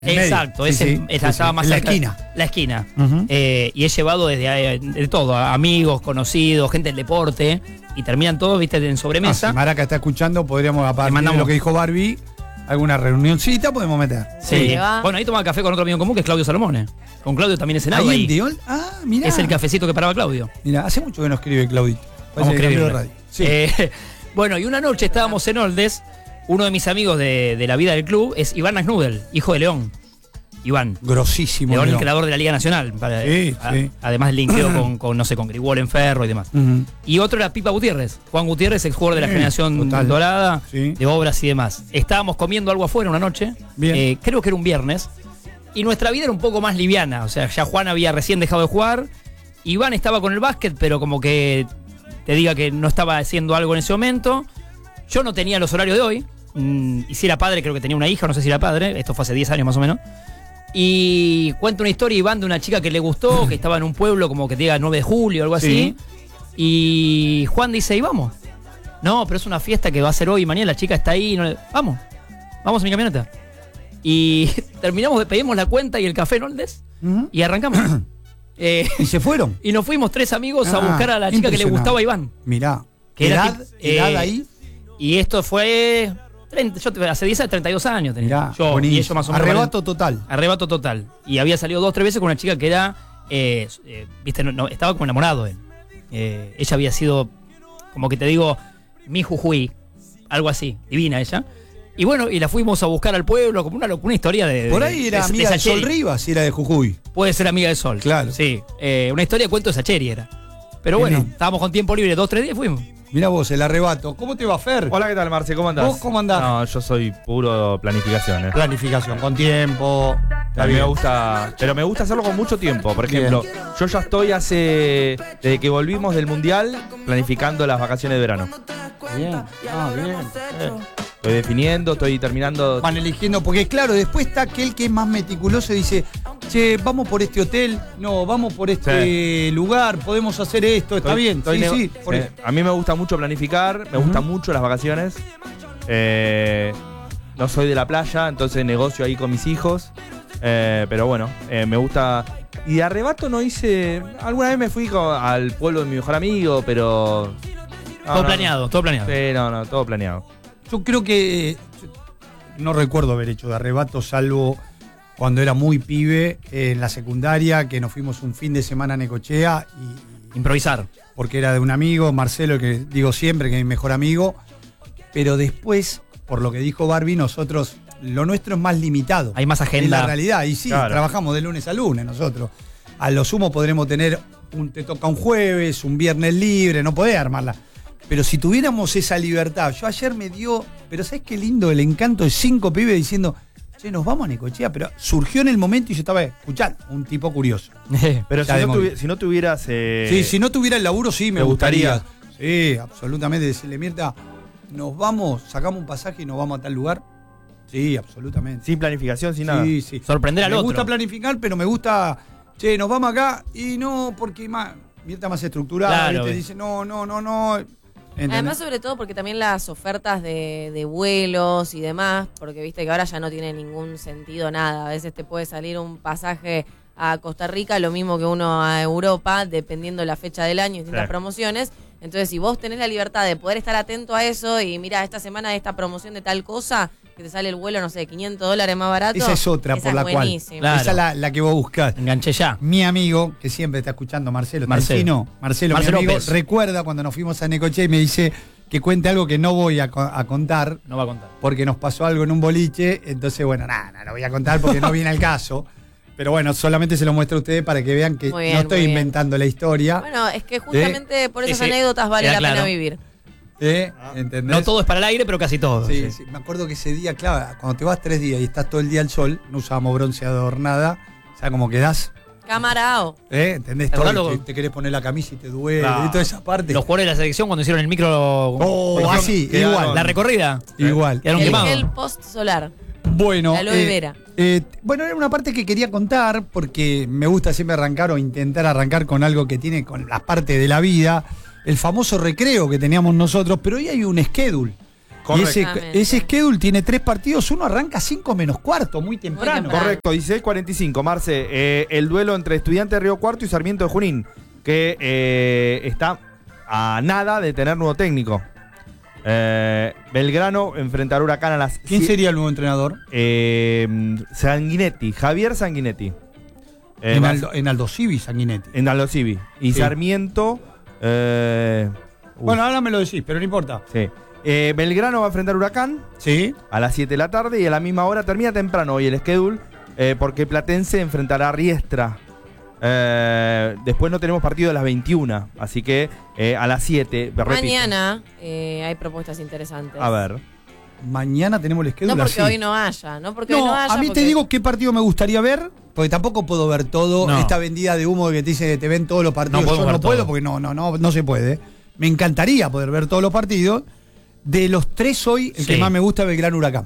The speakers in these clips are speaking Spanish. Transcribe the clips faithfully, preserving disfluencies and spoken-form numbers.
Exacto, sí, ese, sí, esa sí, estaba sí, más en la cerca- esquina. La esquina. Uh-huh. Eh, y he llevado desde eh, de todo, a amigos, conocidos, gente del deporte, y terminan todos, viste, en Ah, sobremesa. si Maraca está escuchando, podríamos, aparte de mandamos- lo que dijo Barbie, alguna reunioncita podemos meter. Sí. Sí. Bueno, ahí tomaba café con otro amigo en común, que es Claudio Salomone. Con Claudio también he cenado Ahí ahí. en Diol. Ah, mirá. Es el cafecito que paraba Claudio. Mirá, hace mucho que no escribe Claudito. Vamos a Parece que cambió de escribirle. radio. Sí. Eh, bueno, y una noche estábamos en Oldes. Uno de mis amigos de, de la vida del club es Iván Asnudel, hijo de León. Iván. Grosísimo. León, el León. creador de la Liga Nacional. Para- Sí, a- sí. Además del linkeo con, con, no sé, con Grigol en Ferro y demás. Ujú. Y otro era Pipa Gutiérrez, Juan Gutiérrez, el jugador de la Bien, generación total. dorada, Sí. de obras y demás. Estábamos comiendo algo afuera una noche, Bien. eh, creo que era un viernes, y nuestra vida era un poco más liviana. O sea, ya Juan había recién dejado de jugar, Iván estaba con el básquet, pero como que te diga que no estaba haciendo algo en ese momento. Yo no tenía los horarios de hoy, mm, y si era padre, creo que tenía una hija, no sé si era padre, esto fue hace diez años más o menos. Y cuenta una historia, Iván, de una chica que le gustó, que estaba en un pueblo como que te diga nueve de julio o algo así. Sí. Y Juan dice, ¿y vamos? No, pero es una fiesta que va a ser hoy y mañana, la chica está ahí. No le- Vamos, vamos en mi camioneta. Y terminamos de pedimos la cuenta y el café en Oldes Ujú. y arrancamos. Eh, Y se fueron. y nos fuimos tres amigos a Ah, buscar a la chica que le impresionante. gustaba a Iván. Mirá. Que era edad, tip- edad eh, ahí. Y esto fue treinta, yo te- hace diez años, treinta y dos años tenía. Mirá, yo, y buenísimo. ellos más o menos. Arrebato total. Arrebato total. Y había salido dos o tres veces con una chica que era, eh, eh, viste, no, no, estaba como enamorado de él. Eh, ella había sido, como que te digo, mi Jujuy, algo así, divina ella. Y bueno, y la fuimos a buscar al pueblo, como una, loc- una historia de... Por de- ahí era de- amiga de de Sol Sacheri. Rivas, si era de Jujuy. Puede ser amiga de Sol. Claro. Sí, eh, una historia de cuento de Sacheri era. Pero Qué bueno, lindo. estábamos con tiempo libre, dos, tres días y fuimos. Mirá vos, el arrebato. ¿Cómo te va, Fer? Hola, ¿qué tal, Marce? ¿Cómo andás? ¿Vos cómo andás? No, yo soy puro planificación, ¿eh? Planificación, con tiempo. A mí me gusta, pero me gusta hacerlo con mucho tiempo. Por ejemplo, yo ya estoy hace, desde que volvimos del Mundial, planificando las vacaciones de verano. Bien, ah, bien. Eh. Estoy definiendo, estoy terminando. Van eligiendo, porque claro, después está aquel que es más meticuloso y dice, che, vamos por este hotel, no, vamos por este lugar, podemos hacer esto, está Estoy- bien, estoy sí, nego- sí. por eh, eso. a mí me gusta mucho planificar, me gustan mucho las vacaciones. Eh, no soy de la playa, entonces negocio ahí con mis hijos. Eh, pero bueno, eh, me gusta. Y de arrebato no hice. Alguna vez me fui co- al pueblo de mi mejor amigo, pero. no, todo no, planeado, todo planeado. Sí, no, no, todo planeado. Yo creo que eh, no recuerdo haber hecho de arrebato, salvo cuando era muy pibe eh, en la secundaria, que nos fuimos un fin de semana a Necochea, y, Improvisar. porque era de un amigo, Marcelo, que digo siempre que es mi mejor amigo, pero después, por lo que dijo Barbie, nosotros, lo nuestro es más limitado. Hay más En agenda. la realidad, y sí, Claro. trabajamos de lunes a lunes nosotros. A lo sumo podremos tener un te toca un jueves, un viernes libre, no podés armarla. Pero si tuviéramos esa libertad, yo ayer me dio, pero ¿sabes qué lindo el encanto de cinco pibes diciendo, che, nos vamos a Necochea? Pero surgió en el momento y yo estaba escuchando, un tipo curioso. Pero Ya si de no, móvil. tuvi- si no tuvieras. eh, Sí, si no tuviera el laburo, sí, me ¿te gustaría. gustaría? Sí, absolutamente. Decirle, Mirta, nos vamos, sacamos un pasaje y nos vamos a tal lugar. Sí, absolutamente. Sin planificación, sin nada. Sí, sí. Sorprender al me otro. gusta planificar, pero me gusta, che, nos vamos acá y no, porque más, Mirta más estructurada, Claro, ¿viste? eh. dice, no, no, no, no. ¿Entendés? Además, sobre todo porque también las ofertas de, de vuelos y demás, porque viste que ahora ya no tiene ningún sentido nada. A veces te puede salir un pasaje a Costa Rica, lo mismo que uno a Europa, dependiendo la fecha del año y distintas Sí. promociones. Entonces, si vos tenés la libertad de poder estar atento a eso y mira, esta semana esta promoción de tal cosa, que te sale el vuelo, no sé, quinientos dólares más barato. Esa es otra esa por es la cual. buenísima. Claro. Esa es la, la que vos buscás. Enganché ya. Mi amigo, que siempre está escuchando, Marcelo, Marcelo. Tancino, Marcelo, Marcelo mi amigo, López. recuerda cuando nos fuimos a Necochea y me dice que cuente algo que no voy a, co- a contar, No va a contar. porque nos pasó algo en un boliche, entonces bueno, nada, no lo voy a contar porque no viene al caso. Pero bueno, solamente se lo muestro a ustedes para que vean que Muy bien, no estoy muy bien. inventando la historia. Bueno, es que justamente por esas Ese- anécdotas vale queda la pena claro. vivir. ¿Eh? ¿Entendés? No todo es para el aire, pero casi todo. Sí, sí. Me acuerdo que ese día, claro, cuando te vas tres días y estás todo el día al sol, no usábamos bronceador, nada, ¿sabes cómo quedás? Camarao. ¿Eh? ¿Entendés? ¿Te Todo, acordás te, lo- te querés poner la camisa y te duele, Claro. y toda esa parte. Los jugadores de la selección cuando hicieron el micro. Oh, por ejemplo, así, quedaron- igual. La recorrida. Igual. Quedaron El quemados. gel post solar. Bueno, La aloe eh, vera. eh, bueno, era una parte que quería contar porque me gusta siempre arrancar o intentar arrancar con algo que tiene con las partes de la vida, el famoso recreo que teníamos nosotros, pero hoy hay un schedule. Y ese, Exactamente. ese schedule tiene tres partidos, uno arranca cinco menos cuarto, muy temprano. temprano. Correcto, dieciséis cuarenta y cinco, Marce. Eh, el duelo entre Estudiantes de Río Cuarto y Sarmiento de Junín, que eh, está a nada de tener nuevo técnico. Eh, Belgrano enfrentará a Huracán a las... ¿Quién sie- sería el nuevo entrenador? Eh, Sanguinetti, Javier Sanguinetti. Eh, en, va- Aldo, en Aldo Civi, Sanguinetti. en Aldo Civi. Y Sí. Sarmiento... Eh, uy, Bueno, ahora me lo decís, pero no importa. sí. Eh, Belgrano va a enfrentar a Huracán Sí. a las siete de la tarde y a la misma hora termina temprano hoy el schedule eh, porque Platense enfrentará a Riestra. Eh, después no tenemos partido a las veintiuna, así que eh, a las siete, repito. Mañana eh, hay propuestas interesantes. A ver. Mañana tenemos el schedule No porque así. hoy no haya, no porque hoy No, no haya. a mí porque- te digo qué partido me gustaría ver, porque tampoco puedo ver todo. No. Esta vendida de humo que te dice que te ven todos los partidos. No podemos Yo no ver puedo todo. porque no, no, no, no se puede. Me encantaría poder ver todos los partidos. De los tres hoy, el Sí. que más me gusta es Belgrano Huracán.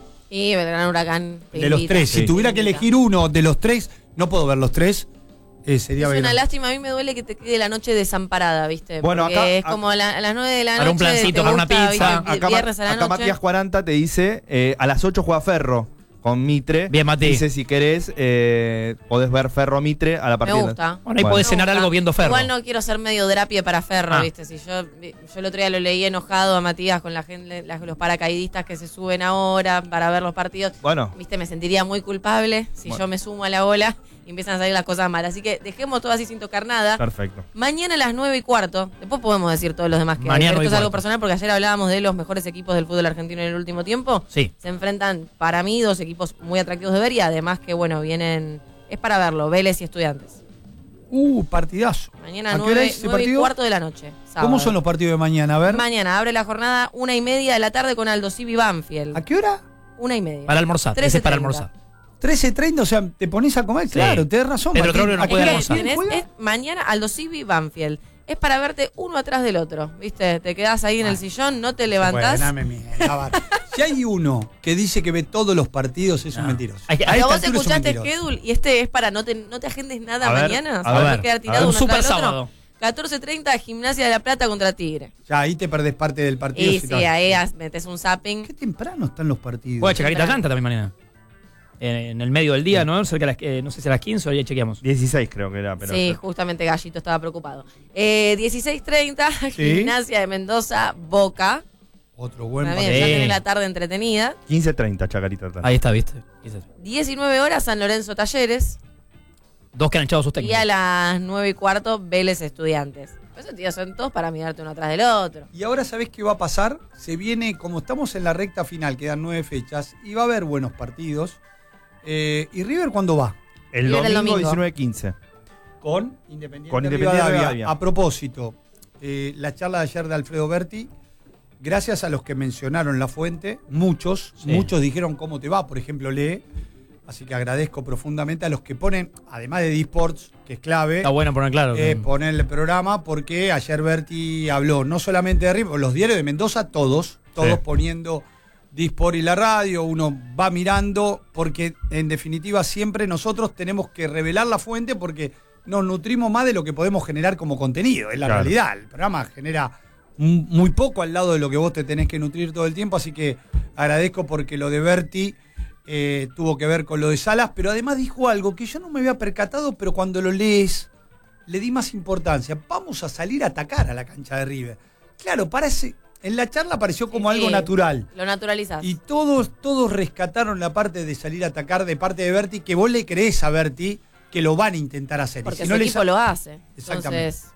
Y Belgrano Huracán. te De los invita. tres. Si Sí. tuviera que Te invita. elegir uno de los tres, no puedo ver los tres. eh, sería Es una Belgrano. lástima, a mí me duele que te quede la noche desamparada, ¿viste? Bueno, Porque acá- es a- como a, la- a las nueve de la Para noche. un plancito, te para una gusta, pizza. ¿viste? Acá, Viernes a la acá noche. Matías cuarenta te dice eh, a las ocho juega Ferro con Mitre. Bien, Mati. Dice si querés podés podés ver Ferro Mitre a la Me partida. gusta. Bueno, ahí Bueno. podés Me cenar gusta. algo viendo Ferro. Igual no quiero ser medio drapie para Ferro, Ah. ¿viste? Si yo, yo el otro día lo leí enojado a Matías con la gente, las- los paracaidistas que se suben ahora para ver los partidos. Bueno, ¿Viste? Me sentiría muy culpable si Bueno. yo me sumo a la ola y empiezan a salir las cosas mal. Así que dejemos todo así sin tocar nada. perfecto. Mañana a las nueve y cuarto, después podemos decir todos los demás que hay, Mañana pero nueve y esto es algo cuarto. personal porque ayer hablábamos de los mejores equipos del fútbol argentino en el último tiempo. Sí. Se enfrentan, para mí, dos equipos muy atractivos de ver y además que, bueno, vienen... Es para verlo, Vélez y Estudiantes. Uh, partidazo. Mañana ¿A qué hora nueve, es ese nueve y partido? cuarto de la noche. sábado. ¿Cómo son los partidos de mañana? A ver. Mañana abre la jornada una y media de la tarde con Aldo Civi Banfield. ¿A qué hora? Una y media. Para almorzar. Ese trece es para treinta. almorzar. trece treinta, o sea, te pones a comer. Sí. Claro, tenés razón. Pedro Martín. Troglio no ¿A qué puede hora almorzar. ¿Quién Tenés- juega? es mañana Aldo Civi Banfield. Es para verte uno atrás del otro, ¿viste? Te quedás ahí en el sillón, no te levantás. Bueno, dame mierda, va. Si hay uno que dice que ve todos los partidos, es un No. mentiroso. Hay que- A hay- Pero esta vos altura es un escuchaste mentiroso. schedule y este es para no te, no te agendes nada A ver, mañana. a ¿Sabes? ver, No quedar a tirado ver. uno Un super atrás del otro. sábado. catorce treinta, Gimnasia de la Plata contra Tigre. Ya ahí te perdés parte del partido. Y si sí, no- ahí as- metes un zapping. Qué temprano están los partidos. Juega Chacarita Temprano. Canta también mañana. En, en el medio del día, ¿no? Cerca de las, eh, no sé si a las quince o ya chequeamos. dieciséis creo que era, pero Sí, justamente Gallito estaba preocupado. Eh, dieciséis treinta, Gimnasia de Mendoza, Boca. Otro buen También partido. ya Sí. tenés la tarde entretenida. quince treinta, Chacarita. Ahí está, ¿viste? quince. diecinueve horas, San Lorenzo Talleres. Dos que han echado sus Y técnicos. a las nueve y cuarto, Vélez Estudiantes. Eso, tío, son todos para mirarte uno atrás del otro. Y ahora, ¿sabés qué va a pasar? Se viene, como estamos en la recta final, quedan nueve fechas, y va a haber buenos partidos. Eh, ¿Y River cuándo va? El River el domingo, domingo. diecinueve quince. Con Independiente, Con Independiente Rivadavia. Rivadavia. A propósito, eh, la charla de ayer de Alfredo Berti, gracias a los que mencionaron la fuente, muchos, Sí. muchos dijeron cómo te va, por ejemplo, lee. Así que agradezco profundamente a los que ponen, además de eSports, que es clave, Está bueno poner claro. eh, que- poner el programa, porque ayer Berti habló no solamente de River, los diarios de Mendoza, todos, todos Sí. poniendo Disport y la radio, uno va mirando, porque en definitiva siempre nosotros tenemos que revelar la fuente porque nos nutrimos más de lo que podemos generar como contenido, es la Claro. realidad. El programa genera m- muy poco al lado de lo que vos te tenés que nutrir todo el tiempo, así que agradezco porque lo de Berti eh, tuvo que ver con lo de Salas, pero además dijo algo que yo no me había percatado, pero cuando lo lees le di más importancia. Vamos a salir a atacar a la cancha de River. Claro, parece, en la charla pareció como Sí, algo sí. natural. Lo naturalizás. Y todos, todos rescataron la parte de salir a atacar de parte de Berti, que vos le creés a Berti que lo van a intentar hacer. Y porque si su no les equipo ha- lo hace. Exactamente. Entonces,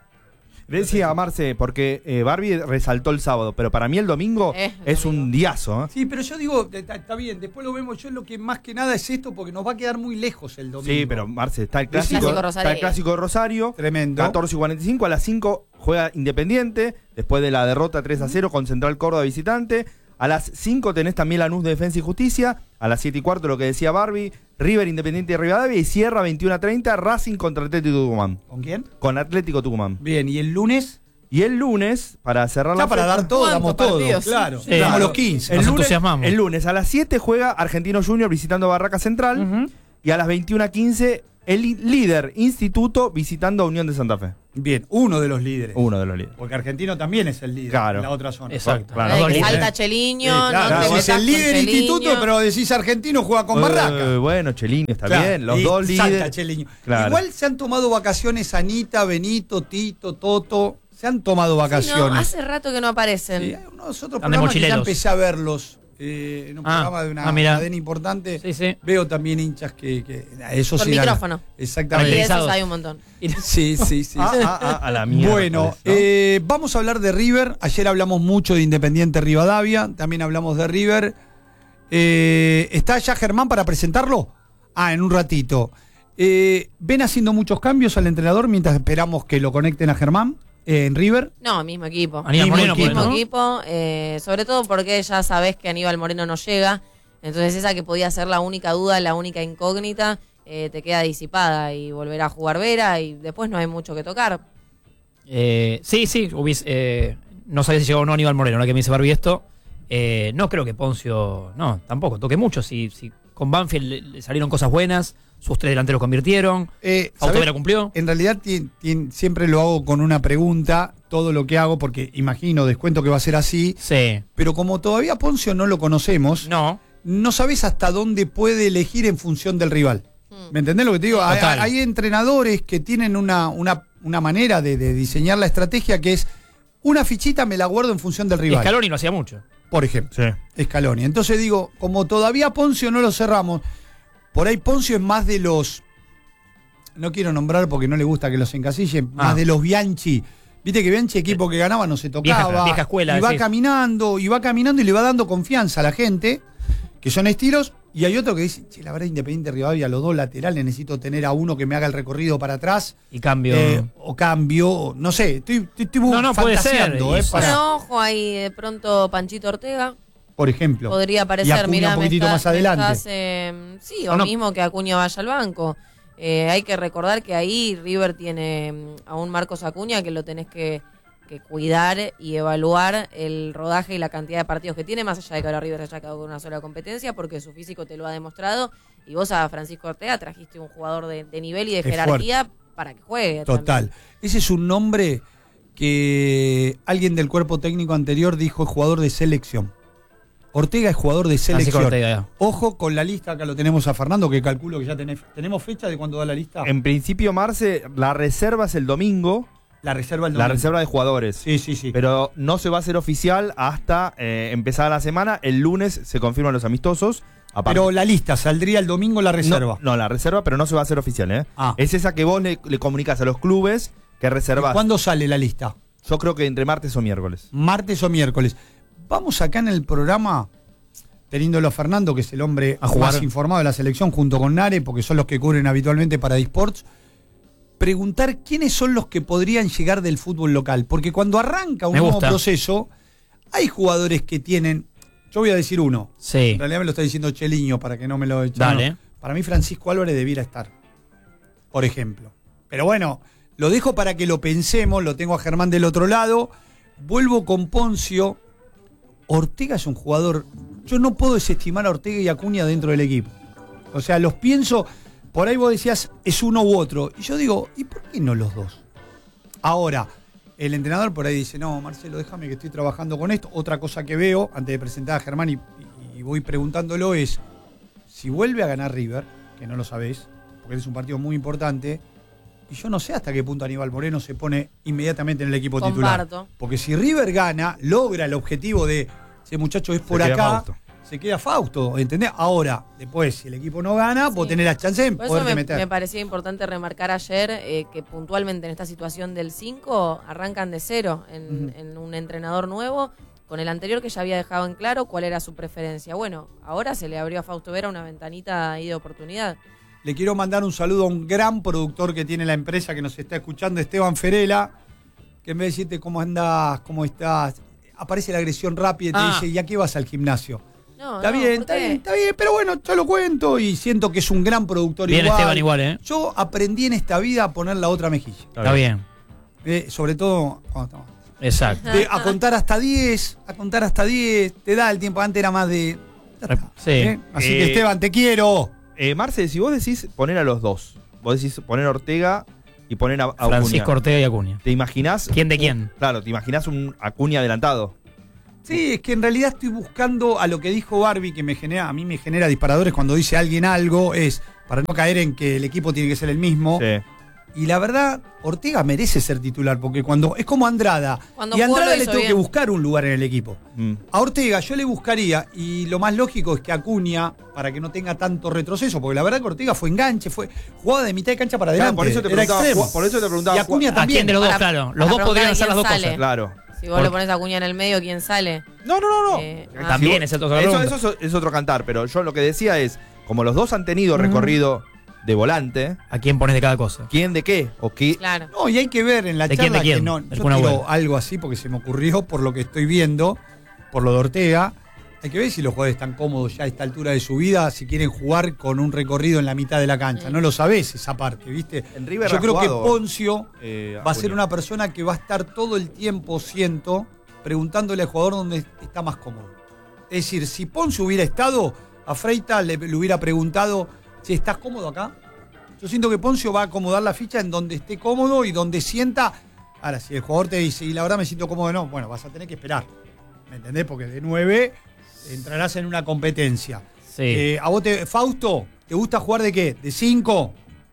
Decía Marce, porque eh, Barbie resaltó el sábado, pero para mí el domingo Eh, es domingo. un diazo. ¿eh? Sí, pero yo digo, está, está bien, después lo vemos. Yo lo que más que nada es esto, porque nos va a quedar muy lejos el domingo. Sí, pero Marce, está el Clásico clásico, Rosario. está el clásico de Rosario. Tremendo. catorce y cuarenta y cinco, a las cinco juega Independiente, después de la derrota tres a cero con Central Córdoba visitante. A las cinco tenés también Lanús de Defensa y Justicia. A las siete y cuarto, lo que decía Barbie, River Independiente de Rivadavia. Y cierra veintiuno a treinta, Racing contra Atlético Tucumán. ¿Con quién? Con Atlético Tucumán. Bien, y el lunes, Y el lunes, para cerrar ya la para fecha, dar todo, ¿Cuántos damos todo. partidos? Claro, Sí. damos Claro. los quince. El Nos lunes, entusiasmamos. el lunes a las siete juega Argentino Junior visitando Barraca Central. Ujú. Y a las veintiuno a quince El li- líder Instituto visitando a Unión de Santa Fe. Bien, uno de los líderes. Uno de los líderes. Porque Argentino también es el líder Claro. en la otra zona. Exacto. Claro. Eh, Los que líderes. salta Cheliño, Sí, claro, no te decís metas el con líder Cheliño. instituto, pero decís Argentino juega con Eh, Barraca. bueno, Chelini está Claro, bien. Los y dos salta líderes. Cheliño. Claro. Igual se han tomado vacaciones Anita, Benito, Tito, Toto. Se han tomado Sí, no, vacaciones. hace rato que no aparecen. Sí, hay unos otros Están de programas que ya mochileros. empecé a verlos. eh, en un Ah, programa de una ah, mirá. cadena importante. Sí, sí. Veo también hinchas que. que eso Por sí, dan- micrófono. Y Exactamente. de esos Caracterizados. hay un montón. Sí, sí, sí. Ah, ah, ah, a la mierda. Bueno, eh, vamos a hablar de River. Ayer hablamos mucho de Independiente Rivadavia. También hablamos de River. Eh, ¿Está ya Germán para presentarlo? Ah, en un ratito. Eh, ¿Ven haciendo muchos cambios al entrenador mientras esperamos que lo conecten a Germán eh, en River? No, mismo equipo. Aníbal Mismo Moreno, equipo. Mismo ¿no? equipo, eh, sobre todo porque ya sabés que Aníbal Moreno no llega. Entonces esa que podía ser la única duda, la única incógnita, eh, te queda disipada y volverá a jugar Vera y después no hay mucho que tocar. Eh, sí, sí, hubiese, eh, no sabía si llegó o no Aníbal Moreno, ahora que me dice Barbie esto. Eh, no creo que Poncio, no, tampoco, toque mucho. Si, si con Banfield le, le salieron cosas buenas, sus tres delanteros convirtieron, Eh, Fausto ¿sabés? Vera cumplió. En realidad ti- ti- siempre lo hago con una pregunta, todo lo que hago, porque imagino, descuento que va a ser así. Sí, Pero como todavía Poncio no lo conocemos, no, no sabes hasta dónde puede elegir en función del rival. Mm. ¿Me entendés lo que te digo? Hay, Total. hay entrenadores que tienen una, una, una manera de, de diseñar la estrategia que es una fichita me la guardo en función del rival. Scaloni lo hacía mucho. Por ejemplo, Sí. Scaloni. Entonces digo, como todavía Poncio no lo cerramos, por ahí Poncio es más de los, no quiero nombrar porque no le gusta que los encasillen, Ah. más de los Bianchi. Viste que Bianchi, equipo que ganaba, no se tocaba. Vieja- vieja escuela, Y va decís. caminando, y va caminando y le va dando confianza a la gente, que son estilos. Y hay otro que dice, che, la verdad, Independiente Rivadavia, los dos laterales, necesito tener a uno que me haga el recorrido para atrás. Y cambio. eh, o cambio, o- no sé, estoy, estoy, estoy No, no, puede ser. fantaseando, Y eh, sí. para- Bueno, ojo ahí de pronto Panchito Ortega. por ejemplo. Podría Y aparecer, Acuña mirá, un me poquitito está- más me adelante. estás, eh, sí, o No, no. mismo que Acuña vaya al banco. Eh, hay que recordar que ahí River tiene mm, a un Marcos Acuña que lo tenés que, que cuidar y evaluar el rodaje y la cantidad de partidos que tiene, más allá de que ahora River haya quedado con una sola competencia, porque su físico te lo ha demostrado. Y vos a Francisco Ortega trajiste un jugador de, de nivel y de Es jerarquía para que juegue. Total. también. Ese es un nombre que alguien del cuerpo técnico anterior dijo es jugador de selección. Ortega es jugador de Francisco selección. Ortega. Ojo con la lista, acá lo tenemos a Fernando, que calculo que ya tenés, tenemos fecha de cuándo da la lista. En principio, Marce, la reserva es el domingo. La reserva el La domingo. reserva de jugadores. Sí, sí, sí. Pero no se va a hacer oficial hasta eh, empezada la semana. El lunes se confirman los amistosos. Aparte- Pero la lista saldría el domingo la reserva. No, no, la reserva, pero no se va a hacer oficial, ¿eh? Ah. Es esa que vos le, le comunicás a los clubes que reservás. ¿Cuándo sale la lista? Yo creo que entre martes o miércoles. Martes o miércoles. Vamos acá en el programa, teniéndolo a Fernando, que es el hombre A jugar. más informado de la selección, junto con Nare, porque son los que cubren habitualmente para eSports, preguntar quiénes son los que podrían llegar del fútbol local. Porque cuando arranca un Me nuevo gusta. proceso, hay jugadores que tienen. Yo voy a decir uno. Sí. En realidad me lo está diciendo Cheliño para que no me lo echen. Dale. No. Para mí, Francisco Álvarez debiera estar. Por ejemplo. Pero bueno, lo dejo para que lo pensemos. Lo tengo a Germán del otro lado. Vuelvo con Poncio. Ortega es un jugador. Yo no puedo desestimar a Ortega y Acuña dentro del equipo. O sea, los pienso. Por ahí vos decías, es uno u otro. Y yo digo, ¿y por qué no los dos? Ahora, el entrenador por ahí dice, no, Marcelo, déjame que estoy trabajando con esto. Otra cosa que veo, antes de presentar a Germán y, y- y voy preguntándolo, es si vuelve a ganar River, que no lo sabés, porque es un partido muy importante, y yo no sé hasta qué punto Aníbal Moreno se pone inmediatamente en el equipo titular. Comparto. Porque si River gana, logra el objetivo de, ese muchacho es por queda acá, Fausto. se queda Fausto, ¿entendés? Ahora, después, si el equipo no gana, vos Sí. tenés las chances de Por eso poderte me, meter. me parecía importante remarcar ayer eh, que puntualmente en esta situación del cinco arrancan de cero en, Ujú. en un entrenador nuevo, con el anterior que ya había dejado en claro cuál era su preferencia. Bueno, ahora se le abrió a Fausto Vera una ventanita ahí de oportunidad. Le quiero mandar un saludo a un gran productor que tiene la empresa que nos está escuchando, Esteban Ferela, que en vez de decirte cómo andás, cómo estás, aparece la agresión rápida y te Ah. dice, ¿y a qué vas al gimnasio? No, Está no, bien, ¿por está qué? bien, está bien, pero bueno, yo lo cuento y siento que es un gran productor Bien, igual. Esteban, igual, ¿eh? Yo aprendí en esta vida a poner la otra mejilla. Está bien. Eh, sobre todo cuando estamos. Exacto. De- a contar hasta diez, a contar hasta diez, te da el tiempo, antes era más de... ya está, Sí. ¿eh? Así que Eh, Esteban, te quiero. Eh, Marce, si vos decís poner a los dos, vos decís poner Ortega y poner a, a Acuña. Francisco Ortega y Acuña. ¿Te imaginás? ¿Quién de quién? Claro, ¿te imaginás un Acuña adelantado? Sí, es que en realidad estoy buscando a lo que dijo Barbie, que me genera, a mí me genera disparadores cuando dice alguien algo, es para no caer en que el equipo tiene que ser el mismo. Sí. Y la verdad, Ortega merece ser titular, porque cuando es como Andrada, Cuando y a jugó Andrada lo le hizo tengo que bien. buscar un lugar en el equipo. Mm. A Ortega yo le buscaría, y lo más lógico es que Acuña, para que no tenga tanto retroceso, porque la verdad que Ortega fue enganche, fue jugada de mitad de cancha para adelante. Claro, por eso te era preguntaba, extremo. por eso te preguntaba, Y Acuña ¿A también. quién de los dos? Para- Claro. Los para dos podrían preguntar hacer las quién dos sale. cosas. Claro. Si vos Por- le pones a Acuña en el medio, ¿quién sale? No, no, no, no. Eh, ah. También es otro Eso, pregunta. eso es otro cantar, pero yo lo que decía es, como los dos han tenido recorrido de volante, ¿A quién pones de cada cosa? ¿quién de qué? ¿O qué? Claro. No, y hay que ver en la ¿De quién, charla de quién? que no. El Yo Kun tiro Agüero. algo así porque se me ocurrió por lo que estoy viendo, por lo de Ortega. Hay que ver si los jugadores están cómodos ya a esta altura de su vida, si quieren jugar con un recorrido en la mitad de la cancha. No lo sabés esa parte, ¿viste? En River Yo ha creo jugado, que Poncio eh, va a ser Acuña. una persona que va a estar todo el tiempo, siento, preguntándole al jugador dónde está más cómodo. Es decir, si Poncio hubiera estado, a Freita le, le hubiera preguntado, si estás cómodo acá. Yo siento que Poncio va a acomodar la ficha en donde esté cómodo y donde sienta. Ahora, si el jugador te dice, y la verdad me siento cómodo, no, bueno, vas a tener que esperar. ¿Me entendés? Porque de nueve entrarás en una competencia. Sí. Eh, a vos, te, Fausto, ¿te gusta jugar de qué? ¿De cinco?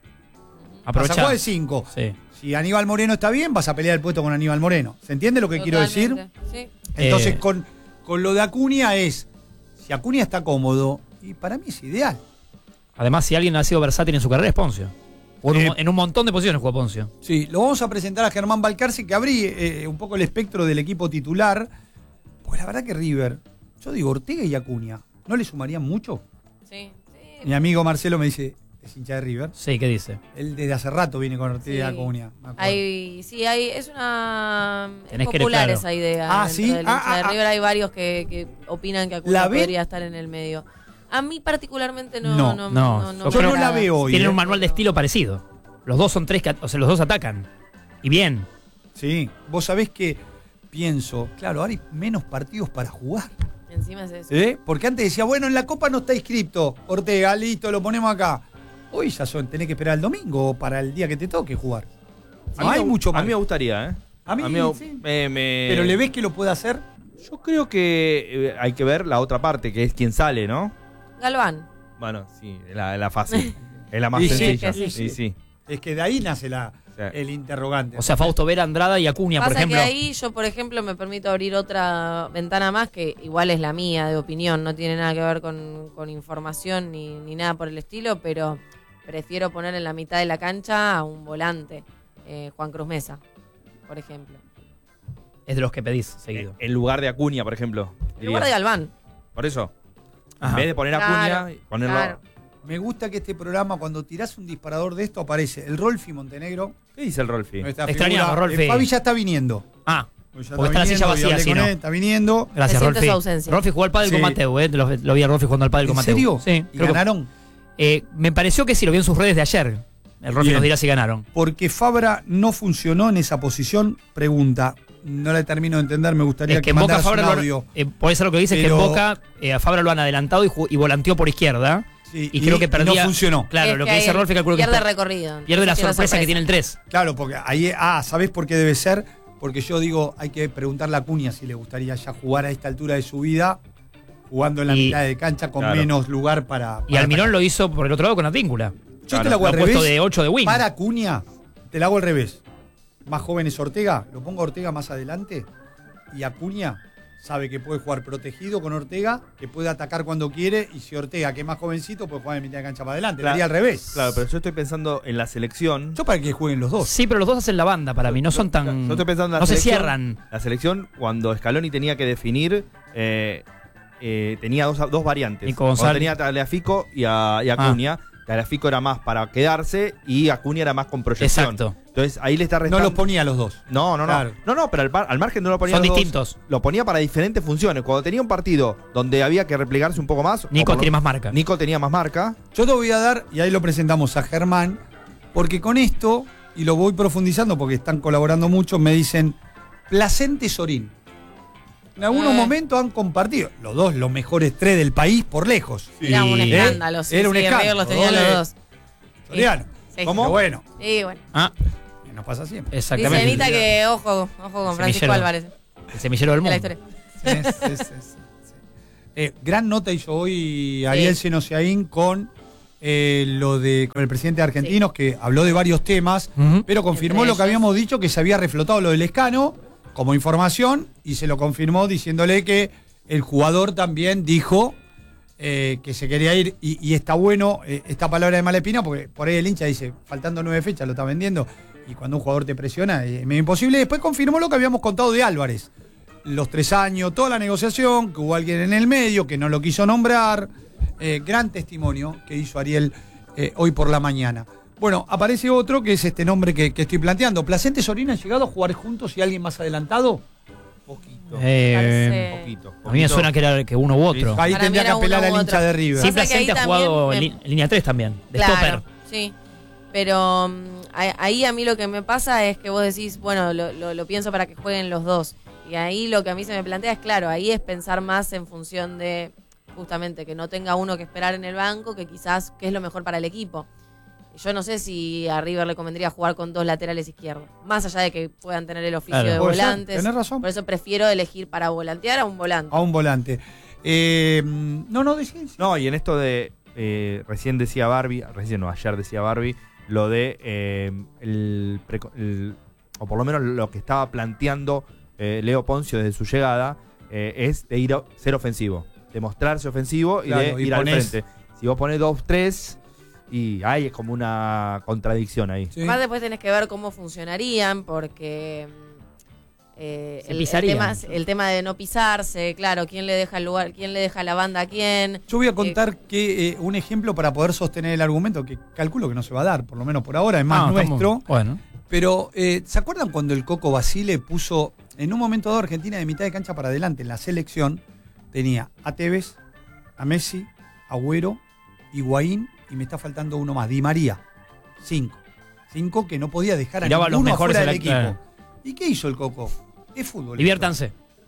Vas a Aprovechá. jugar de cinco. Sí. Si Aníbal Moreno está bien, vas a pelear el puesto con Aníbal Moreno. ¿Se entiende lo que quiero decir? Totalmente, sí. Entonces, Eh. con, con lo de Acuña es, si Acuña está cómodo, y para mí es ideal. Además, si alguien ha sido versátil en su carrera es Poncio. O en, un, Eh, mo- en un montón de posiciones juega Poncio. Sí, lo vamos a presentar a Germán Balcarce, que abrí eh, un poco el espectro del equipo titular. Pues la verdad que River, yo digo, Ortega y Acuña, ¿no le sumarían mucho? Sí, sí. Mi amigo Marcelo me dice, es hincha de River. Sí, ¿qué dice? Él desde hace rato viene con Ortega y Sí. Acuña. me acuerdo. Hay, sí, hay, es una es Tenés que popular claro. esa idea. Ah, dentro ¿sí? del Ah, hincha de ah, River hay varios que, que opinan que ¿La Acuña ven? podría estar en el medio. A mí particularmente no, No, no, no, no, yo me no la agrada. veo hoy. Tienen eh. un manual de estilo parecido. Los dos son tres, que, o sea, los dos atacan. Y bien. Sí, vos sabés que pienso, claro, ahora hay menos partidos para jugar. Encima es eso. ¿Eh? Porque antes decía, bueno, en la Copa no está inscripto. Ortega, listo, lo ponemos acá. Hoy ya son, tenés que esperar el domingo para el día que te toque jugar. A No mí hay me- mucho A más. mí me gustaría, ¿eh? A mí, me- sí. me- me- Pero ¿le ves que lo puede hacer? Yo creo que eh, hay que ver la otra parte, que es quién sale, ¿no? Galván. Bueno, sí, es la, es la fácil. Es la más Y sí, sencilla. que sí. Sí, sí. Es que de ahí nace la, Sí. el interrogante. O sea, Fausto Vera, Andrada y Acuña, por Pasa ejemplo. que ahí yo, por ejemplo, me permito abrir otra ventana más que igual es la mía de opinión, no tiene nada que ver con, con información ni, ni nada por el estilo, pero prefiero poner en la mitad de la cancha a un volante, eh, Juan Cruz Mesa, por ejemplo. Es de los que pedís seguido. En lugar de Acuña, por ejemplo. En lugar de dirías. Galván. Por eso. Ajá. En vez de poner Claro, Acuña, ponerlo. claro. Me gusta que este programa, cuando tirás un disparador de esto, aparece el Rolfi Montenegro. ¿Qué dice el Rolfi? Nuestra Extrañamos, figura. Rolfi. Eh, Fabi ya está viniendo. Ah, Pues ya porque está la silla viniendo, vacía, y hablé si con no. él, está viniendo. gracias, Resiente Rolfi. su ausencia. Rolfi jugó al pádel Sí. con Mateo, ¿eh? Lo, lo vi a Rolfi jugando al pádel con ¿En Mateo. serio? Sí. ¿Y creo que- ganaron? eh, me pareció que sí, lo vi en sus redes de ayer. El Rolfi Bien. nos dirá si ganaron. Porque Fabra no funcionó en esa posición. Pregunta. No la termino de entender, me gustaría Es que, que en Boca mandaras un Fabra lo, audio. eh, por eso lo que dice es que Pero- en Boca eh, a Fabra lo han adelantado y, ju- y volanteó por izquierda. Sí, y, creo que perdía. no funcionó. Claro, Es lo que, ahí dice Rolfi calculo que pierde es- recorrido. pierde la Pierde la sorpresa que sorpresa. tiene el tres. Claro, porque ahí, ah, ¿sabés por qué debe ser? Porque yo digo, hay que preguntarle a Acuña si le gustaría ya jugar a esta altura de su vida, jugando en la Y- mitad de cancha con Claro. menos lugar para. Y para Almirón atacar. lo hizo por el otro lado con Advíncula. Yo Claro, te la hago Lo al ha puesto revés. de ocho de wing. Para Acuña, te la hago al revés. Más joven es Ortega, lo pongo a Ortega más adelante y Acuña sabe que puede jugar protegido con Ortega, que puede atacar cuando quiere, y si Ortega, que es más jovencito, puede jugar en mitad de cancha para adelante. Claro. Le haría al revés. Claro, pero yo estoy pensando en la selección. Yo para que jueguen los dos. Sí, pero los dos hacen la banda para mí, no son tan. Yo estoy pensando en la no se selección. cierran. La selección, cuando Scaloni tenía que definir, eh, eh, tenía dos, dos variantes. Nico Cuando González. tenía a Tagliafico y a, y a Acuña. Tagliafico era más para quedarse y Acuña era más con proyección. Exacto. Entonces ahí le está No restando. los ponía a los dos. No, no, no. Claro. No, no, pero al, par- al margen no lo ponía Son los dos. distintos. Lo ponía para diferentes funciones. Cuando tenía un partido donde había que replegarse un poco más. o Nico por lo- tiene más marca. Nico tenía más marca. Yo te voy a dar, y ahí lo presentamos a Germán, porque con esto, y lo voy profundizando porque están colaborando mucho, me dicen Placente Sorín. En algunos Eh. momentos han compartido, los dos, los mejores tres del país por lejos. Era un Sí. escándalo. Sí, Era un sí, escándalo. River los tenía Doble. los dos. Soriano. Sí. ¿Cómo? Pero bueno, Sí, bueno. Ah, nos pasa siempre. Dice exactamente. Anita que ojo, ojo con Francisco Semillero. Álvarez. El semillero del De la mundo. historia. Sí, sí, sí, sí, sí. Eh, gran nota hizo hoy Ariel Senosiaín con eh, lo de con el presidente de Argentinos, Sí. que habló de varios temas, Ujú. pero confirmó Entre lo que ellos. habíamos dicho, que se había reflotado lo del Escano como información, y se lo confirmó diciéndole que el jugador también dijo eh, que se quería ir, y, y está bueno eh, esta palabra de Malepina, porque por ahí el hincha dice, faltando nueve fechas, lo está vendiendo, y cuando un jugador te presiona es medio imposible. Después confirmó lo que habíamos contado de Álvarez, los tres años, toda la negociación, que hubo alguien en el medio que no lo quiso nombrar. Eh, gran testimonio que hizo Ariel eh, hoy por la mañana. Bueno, aparece otro que es este nombre que, que estoy planteando. ¿Placente y Sorina han llegado a jugar juntos y alguien más adelantado? Poquito. Eh, Parece- Poquito. a mí me suena que era que uno u otro. Sí, Ahí Para mí tendría que era apelar uno al u hincha otro. de River. Sí, Pasa que ahí Placente ha también jugado me- en li- en línea tres también, de Claro, stopper. sí. Pero mm, a- ahí a mí lo que me pasa es que vos decís, bueno, lo, lo- lo pienso para que jueguen los dos. Y ahí lo que a mí se me plantea es, claro, ahí es pensar más en función de, justamente, que no tenga uno que esperar en el banco, que quizás, que es lo mejor para el equipo. Yo no sé si a River le convendría jugar con dos laterales izquierdos, más allá de que puedan tener el oficio Claro. de Puede ser, volantes. tenés razón. Por eso prefiero elegir para volantear a un volante. A un volante. Eh, no, no, decís. No, y en esto de. eh, recién decía Barbie, recién no, ayer decía Barbie, lo de. eh, el, preco- el- o por lo menos lo que estaba planteando eh, Leo Poncio desde su llegada, eh, es de ir a ser ofensivo. De mostrarse ofensivo y Claro, de y ir ponés- al frente. Si vos pones dos tres, y ahí es como una contradicción ahí. Sí. Además después tenés que ver cómo funcionarían, porque mm, eh, Se el, el pisarían. tema, el tema de no pisarse, claro, quién le deja el lugar, quién le deja la banda a quién. Yo voy a contar que eh, un ejemplo para poder sostener el argumento, que calculo que no se va a dar, por lo menos por ahora, es más No, estamos- nuestro. Bueno. Pero, eh, ¿se acuerdan cuando el Coco Basile puso, en un momento dado, Argentina de mitad de cancha para adelante en la selección? Tenía a Tevez, a Messi, Agüero, Higuaín, y me está faltando uno más, Di María. Cinco. Cinco que no podía dejar a Tiraba a los ninguno mejores afuera de del la- equipo. ¿Y qué hizo el Coco? Es fútbol. Diviértanse.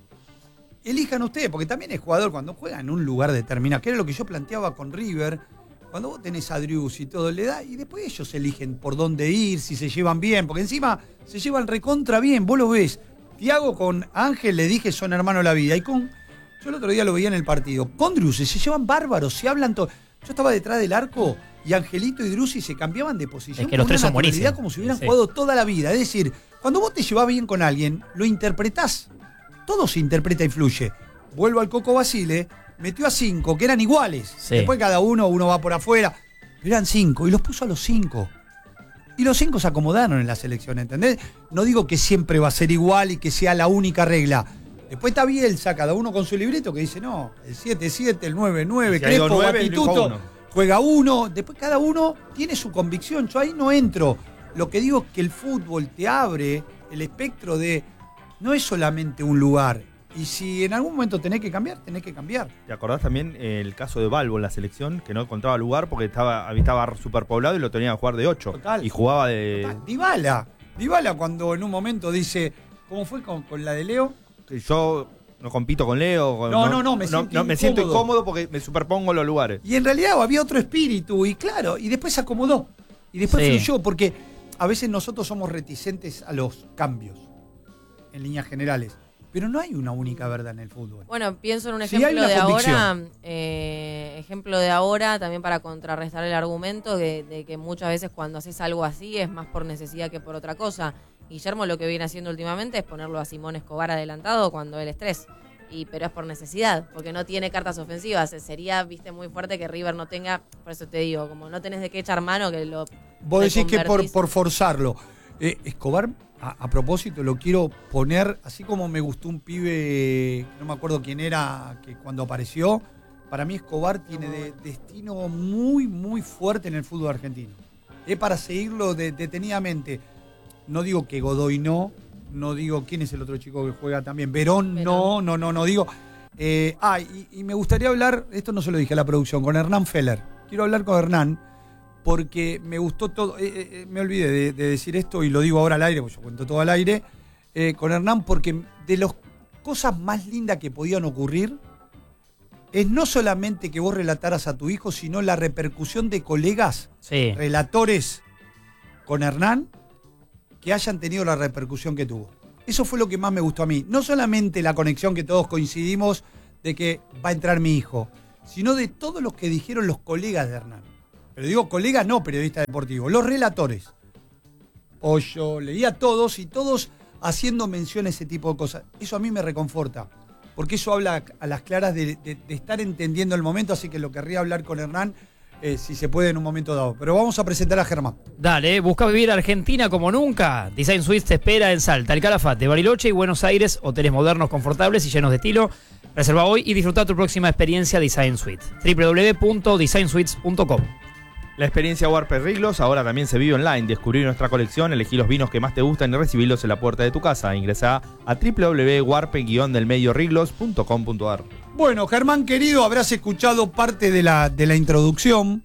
Elijan ustedes, porque también es jugador cuando juega en un lugar determinado, que era lo que yo planteaba con River. Cuando vos tenés a Drius y todo, le da, y después ellos eligen por dónde ir, si se llevan bien, porque encima se llevan recontra bien, vos lo ves. Tiago con Ángel, le dije, son hermanos de la vida, y con, yo el otro día lo veía en el partido, con Drius se llevan bárbaros, se hablan todo. Yo estaba detrás del arco y Angelito y Drusi se cambiaban de posición. Es que los con tres una son buenísimos. naturalidad como si hubieran Sí. jugado toda la vida. Es decir, cuando vos te llevas bien con alguien, lo interpretás. Todo se interpreta y fluye. Vuelvo al Coco Basile, metió a cinco, que eran iguales. Sí. Después cada uno, uno va por afuera. Pero eran cinco, y los puso a los cinco. Y los cinco se acomodaron en la selección, ¿entendés? No digo que siempre va a ser igual y que sea la única regla. Después está Bielsa, cada uno con su libreto, que dice, no, el siete siete, el nueve nueve, Si hay dos Crespo, nueve, Batituto, elijo uno. juega uno. Después cada uno tiene su convicción. Yo ahí no entro. Lo que digo es que el fútbol te abre el espectro de, no es solamente un lugar. Y si en algún momento tenés que cambiar, tenés que cambiar. ¿Te acordás también el caso de Balbo en la selección? Que no encontraba lugar porque estaba, estaba superpoblado y lo tenían que jugar de ocho. Total. Y jugaba de. Total, Dybala. Dybala cuando en un momento dice, ¿cómo fue con, con la de Leo? Yo no compito con Leo. con- No, no, no, me siento me siento incómodo. incómodo porque me superpongo en los lugares. Y en realidad había otro espíritu, y claro, y después se acomodó. Y después Sí. fluyó, porque a veces nosotros somos reticentes a los cambios, en líneas generales. Pero no hay una única verdad en el fútbol. Bueno, pienso en un Sí, hay ejemplo una de convicción. ahora, eh, ejemplo de ahora, también para contrarrestar el argumento de, de que muchas veces cuando haces algo así es más por necesidad que por otra cosa. Guillermo lo que viene haciendo últimamente es ponerlo a Simón Escobar adelantado cuando él es tres. Y, pero es por necesidad, porque no tiene cartas ofensivas. Sería, viste, muy fuerte que River no tenga, por eso te digo, como no tenés de qué echar mano, que lo Vos decís que por, reconvertís. por forzarlo. Eh, Escobar, a, a propósito, lo quiero poner, así como me gustó un pibe, no me acuerdo quién era, que cuando apareció, para mí Escobar tiene de, destino muy, muy fuerte en el fútbol argentino. Es para seguirlo de- detenidamente. No digo que Godoy no, no digo quién es el otro chico que juega también, Verón, Verón. no, no, no, no digo. Eh, ah, y, y me gustaría hablar, esto no se lo dije a la producción, con Hernán Feller. Quiero hablar con Hernán porque me gustó todo, eh, eh, me olvidé de, de decir esto y lo digo ahora al aire, porque yo cuento todo al aire, eh, con Hernán, porque de las cosas más lindas que podían ocurrir es no solamente que vos relataras a tu hijo, sino la repercusión de colegas, Sí. relatores, con Hernán que hayan tenido la repercusión que tuvo. Eso fue lo que más me gustó a mí. No solamente la conexión que todos coincidimos de que va a entrar mi hijo, sino de todos los que dijeron los colegas de Hernán. Pero digo colegas, no periodistas deportivos, los relatores. Pollo, leía a todos y todos haciendo mención a ese tipo de cosas. Eso a mí me reconforta, porque eso habla a las claras de, de, de estar entendiendo el momento, así que lo querría hablar con Hernán, eh, si se puede en un momento dado. Pero vamos a presentar a Germán. Dale, busca vivir Argentina como nunca. Design Suites te espera en Salta, El Calafate, Bariloche y Buenos Aires. Hoteles modernos, confortables y llenos de estilo. Reserva hoy y disfruta tu próxima experiencia Design Suite. doble u doble u doble u punto design suites punto com. La experiencia Warper Riglos ahora también se vive online. Descubrí nuestra colección, elegí los vinos que más te gustan y recibirlos en la puerta de tu casa. Ingresá a doble u doble u doble u punto warper guion del medio riglos punto com punto ar. Bueno, Germán querido, habrás escuchado parte de la, de la introducción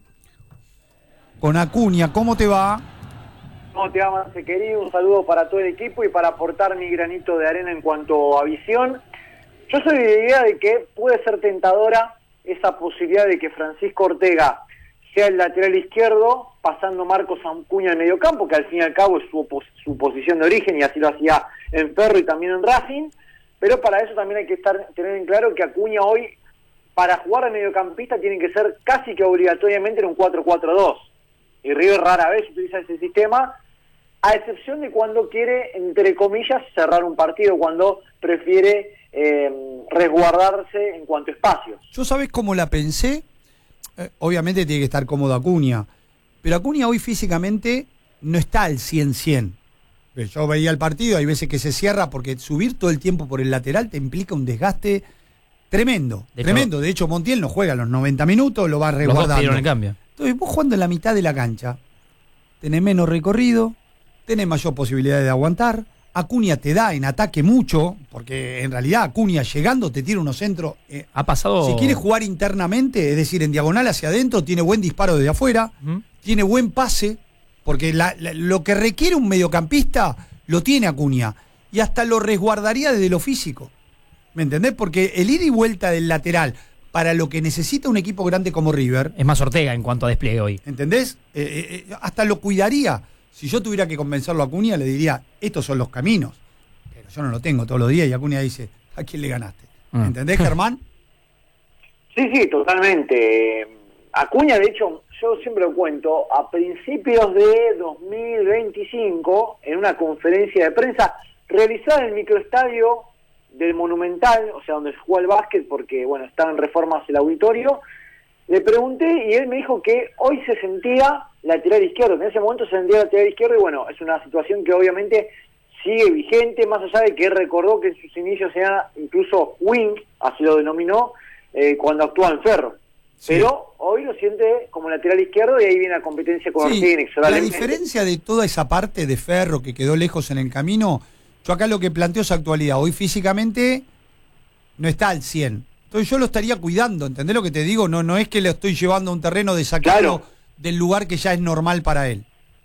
con Acuña. ¿Cómo te va? ¿Cómo te va, Marce querido? Un saludo para todo el equipo y para aportar mi granito de arena en cuanto a visión. Yo soy de la idea de que puede ser tentadora esa posibilidad de que Francisco Ortega sea el lateral izquierdo, pasando Marcos Acuña en medio campo, que al fin y al cabo es su, su posición de origen y así lo hacía en Ferro y también en Racing, pero para eso también hay que estar tener en claro que Acuña hoy, para jugar de mediocampista, tiene que ser casi que obligatoriamente en un cuatro cuatro dos, y River rara vez utiliza ese sistema, a excepción de cuando quiere, entre comillas, cerrar un partido, cuando prefiere eh, resguardarse en cuanto a espacios. ¿Yo sabés cómo la pensé? Eh, obviamente tiene que estar cómodo Acuña, pero Acuña hoy físicamente no está al cien cien. Yo veía el partido, hay veces que se cierra porque subir todo el tiempo por el lateral te implica un desgaste tremendo, de tremendo. Hecho, de hecho, Montiel no juega los noventa minutos, lo va resguardando. Los dos pidieron el cambio. Entonces vos jugando en la mitad de la cancha, tenés menos recorrido, tenés mayor posibilidad de aguantar. Acuña te da en ataque mucho, porque en realidad Acuña llegando te tira unos centros. Eh, ha pasado. Si quieres jugar internamente, es decir, en diagonal hacia adentro, tiene buen disparo desde afuera, uh-huh. tiene buen pase, porque la, la, lo que requiere un mediocampista lo tiene Acuña, y hasta lo resguardaría desde lo físico. ¿Me entendés? Porque el ida y vuelta del lateral, para lo que necesita un equipo grande como River, es más Ortega en cuanto a despliegue hoy. ¿Entendés? Eh, eh, hasta lo cuidaría. Si yo tuviera que convencerlo a Acuña, le diría, estos son los caminos. Pero yo no lo tengo todos los días y Acuña dice, ¿a quién le ganaste? Mm. ¿Entendés, Germán? Sí, sí, totalmente. Acuña, de hecho, yo siempre lo cuento, a principios de dos mil veinticinco, en una conferencia de prensa realizada en el microestadio del Monumental, o sea, donde se juega el básquet, porque, bueno, estaba en reformas el auditorio, le pregunté y él me dijo que hoy se sentía lateral izquierdo, que en ese momento se sentía lateral izquierdo y bueno, es una situación que obviamente sigue vigente, más allá de que él recordó que en sus inicios era incluso wing, así lo denominó, eh, cuando actuaba en Ferro. Sí. Pero hoy lo siente como lateral izquierdo y ahí viene la competencia con sí, Ortega inexorablemente. La diferencia de toda esa parte de Ferro que quedó lejos en el camino, yo acá lo que planteo es actualidad. Hoy físicamente no está al cien. Entonces yo lo estaría cuidando, ¿entendés lo que te digo? No, no es que lo estoy llevando a un terreno de sacarlo claro. del lugar que ya es normal para él.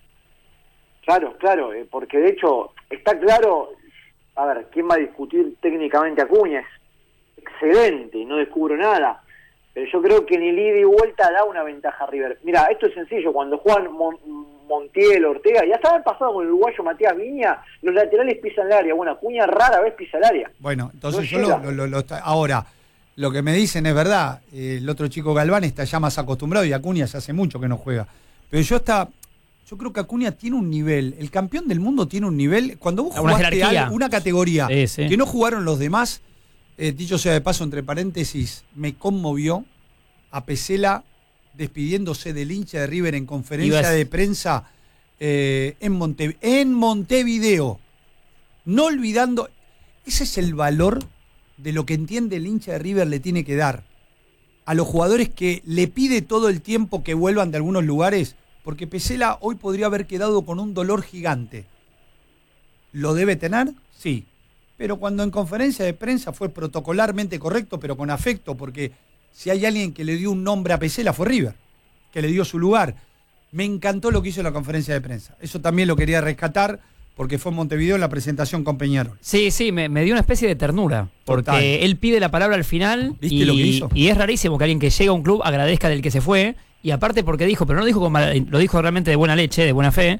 Claro, claro, eh, porque de hecho está claro, a ver, ¿quién va a discutir técnicamente a Acuña? Es excelente, no descubro nada, pero yo creo que en el ida y vuelta da una ventaja a River. Mira, esto es sencillo, cuando juegan Mon Montiel, Ortega, y hasta el pasado con el uruguayo Matías Viña, los laterales pisan el área, bueno, Acuña rara vez pisa el área. Bueno, entonces no yo lo, lo, lo, lo está, ahora... Lo que me dicen es verdad, el otro chico Galván está ya más acostumbrado y Acuña ya hace mucho que no juega. Pero yo hasta, yo creo que Acuña tiene un nivel, el campeón del mundo tiene un nivel, cuando vos una jugaste algo, una categoría sí, sí. que no jugaron los demás, eh, dicho sea de paso, entre paréntesis, me conmovió a Pesela despidiéndose del hincha de River en conferencia Ibas. de prensa eh, en, Monte, en Montevideo. No olvidando, ese es el valor de lo que entiende el hincha de River le tiene que dar a los jugadores que le pide todo el tiempo que vuelvan de algunos lugares, porque Pesela hoy podría haber quedado con un dolor gigante. ¿Lo debe tener? Sí. Pero cuando en conferencia de prensa fue protocolarmente correcto, pero con afecto, porque si hay alguien que le dio un nombre a Pesela fue River, que le dio su lugar. Me encantó lo que hizo en la conferencia de prensa. Eso también lo quería rescatar, porque fue en Montevideo en la presentación con Peñarol. Sí, sí, me, me dio una especie de ternura, porque Total. él pide la palabra al final ¿Viste y, lo que hizo? y es rarísimo que alguien que llega a un club agradezca del que se fue, y aparte porque dijo, pero no lo dijo con mala, lo dijo realmente de buena leche, de buena fe,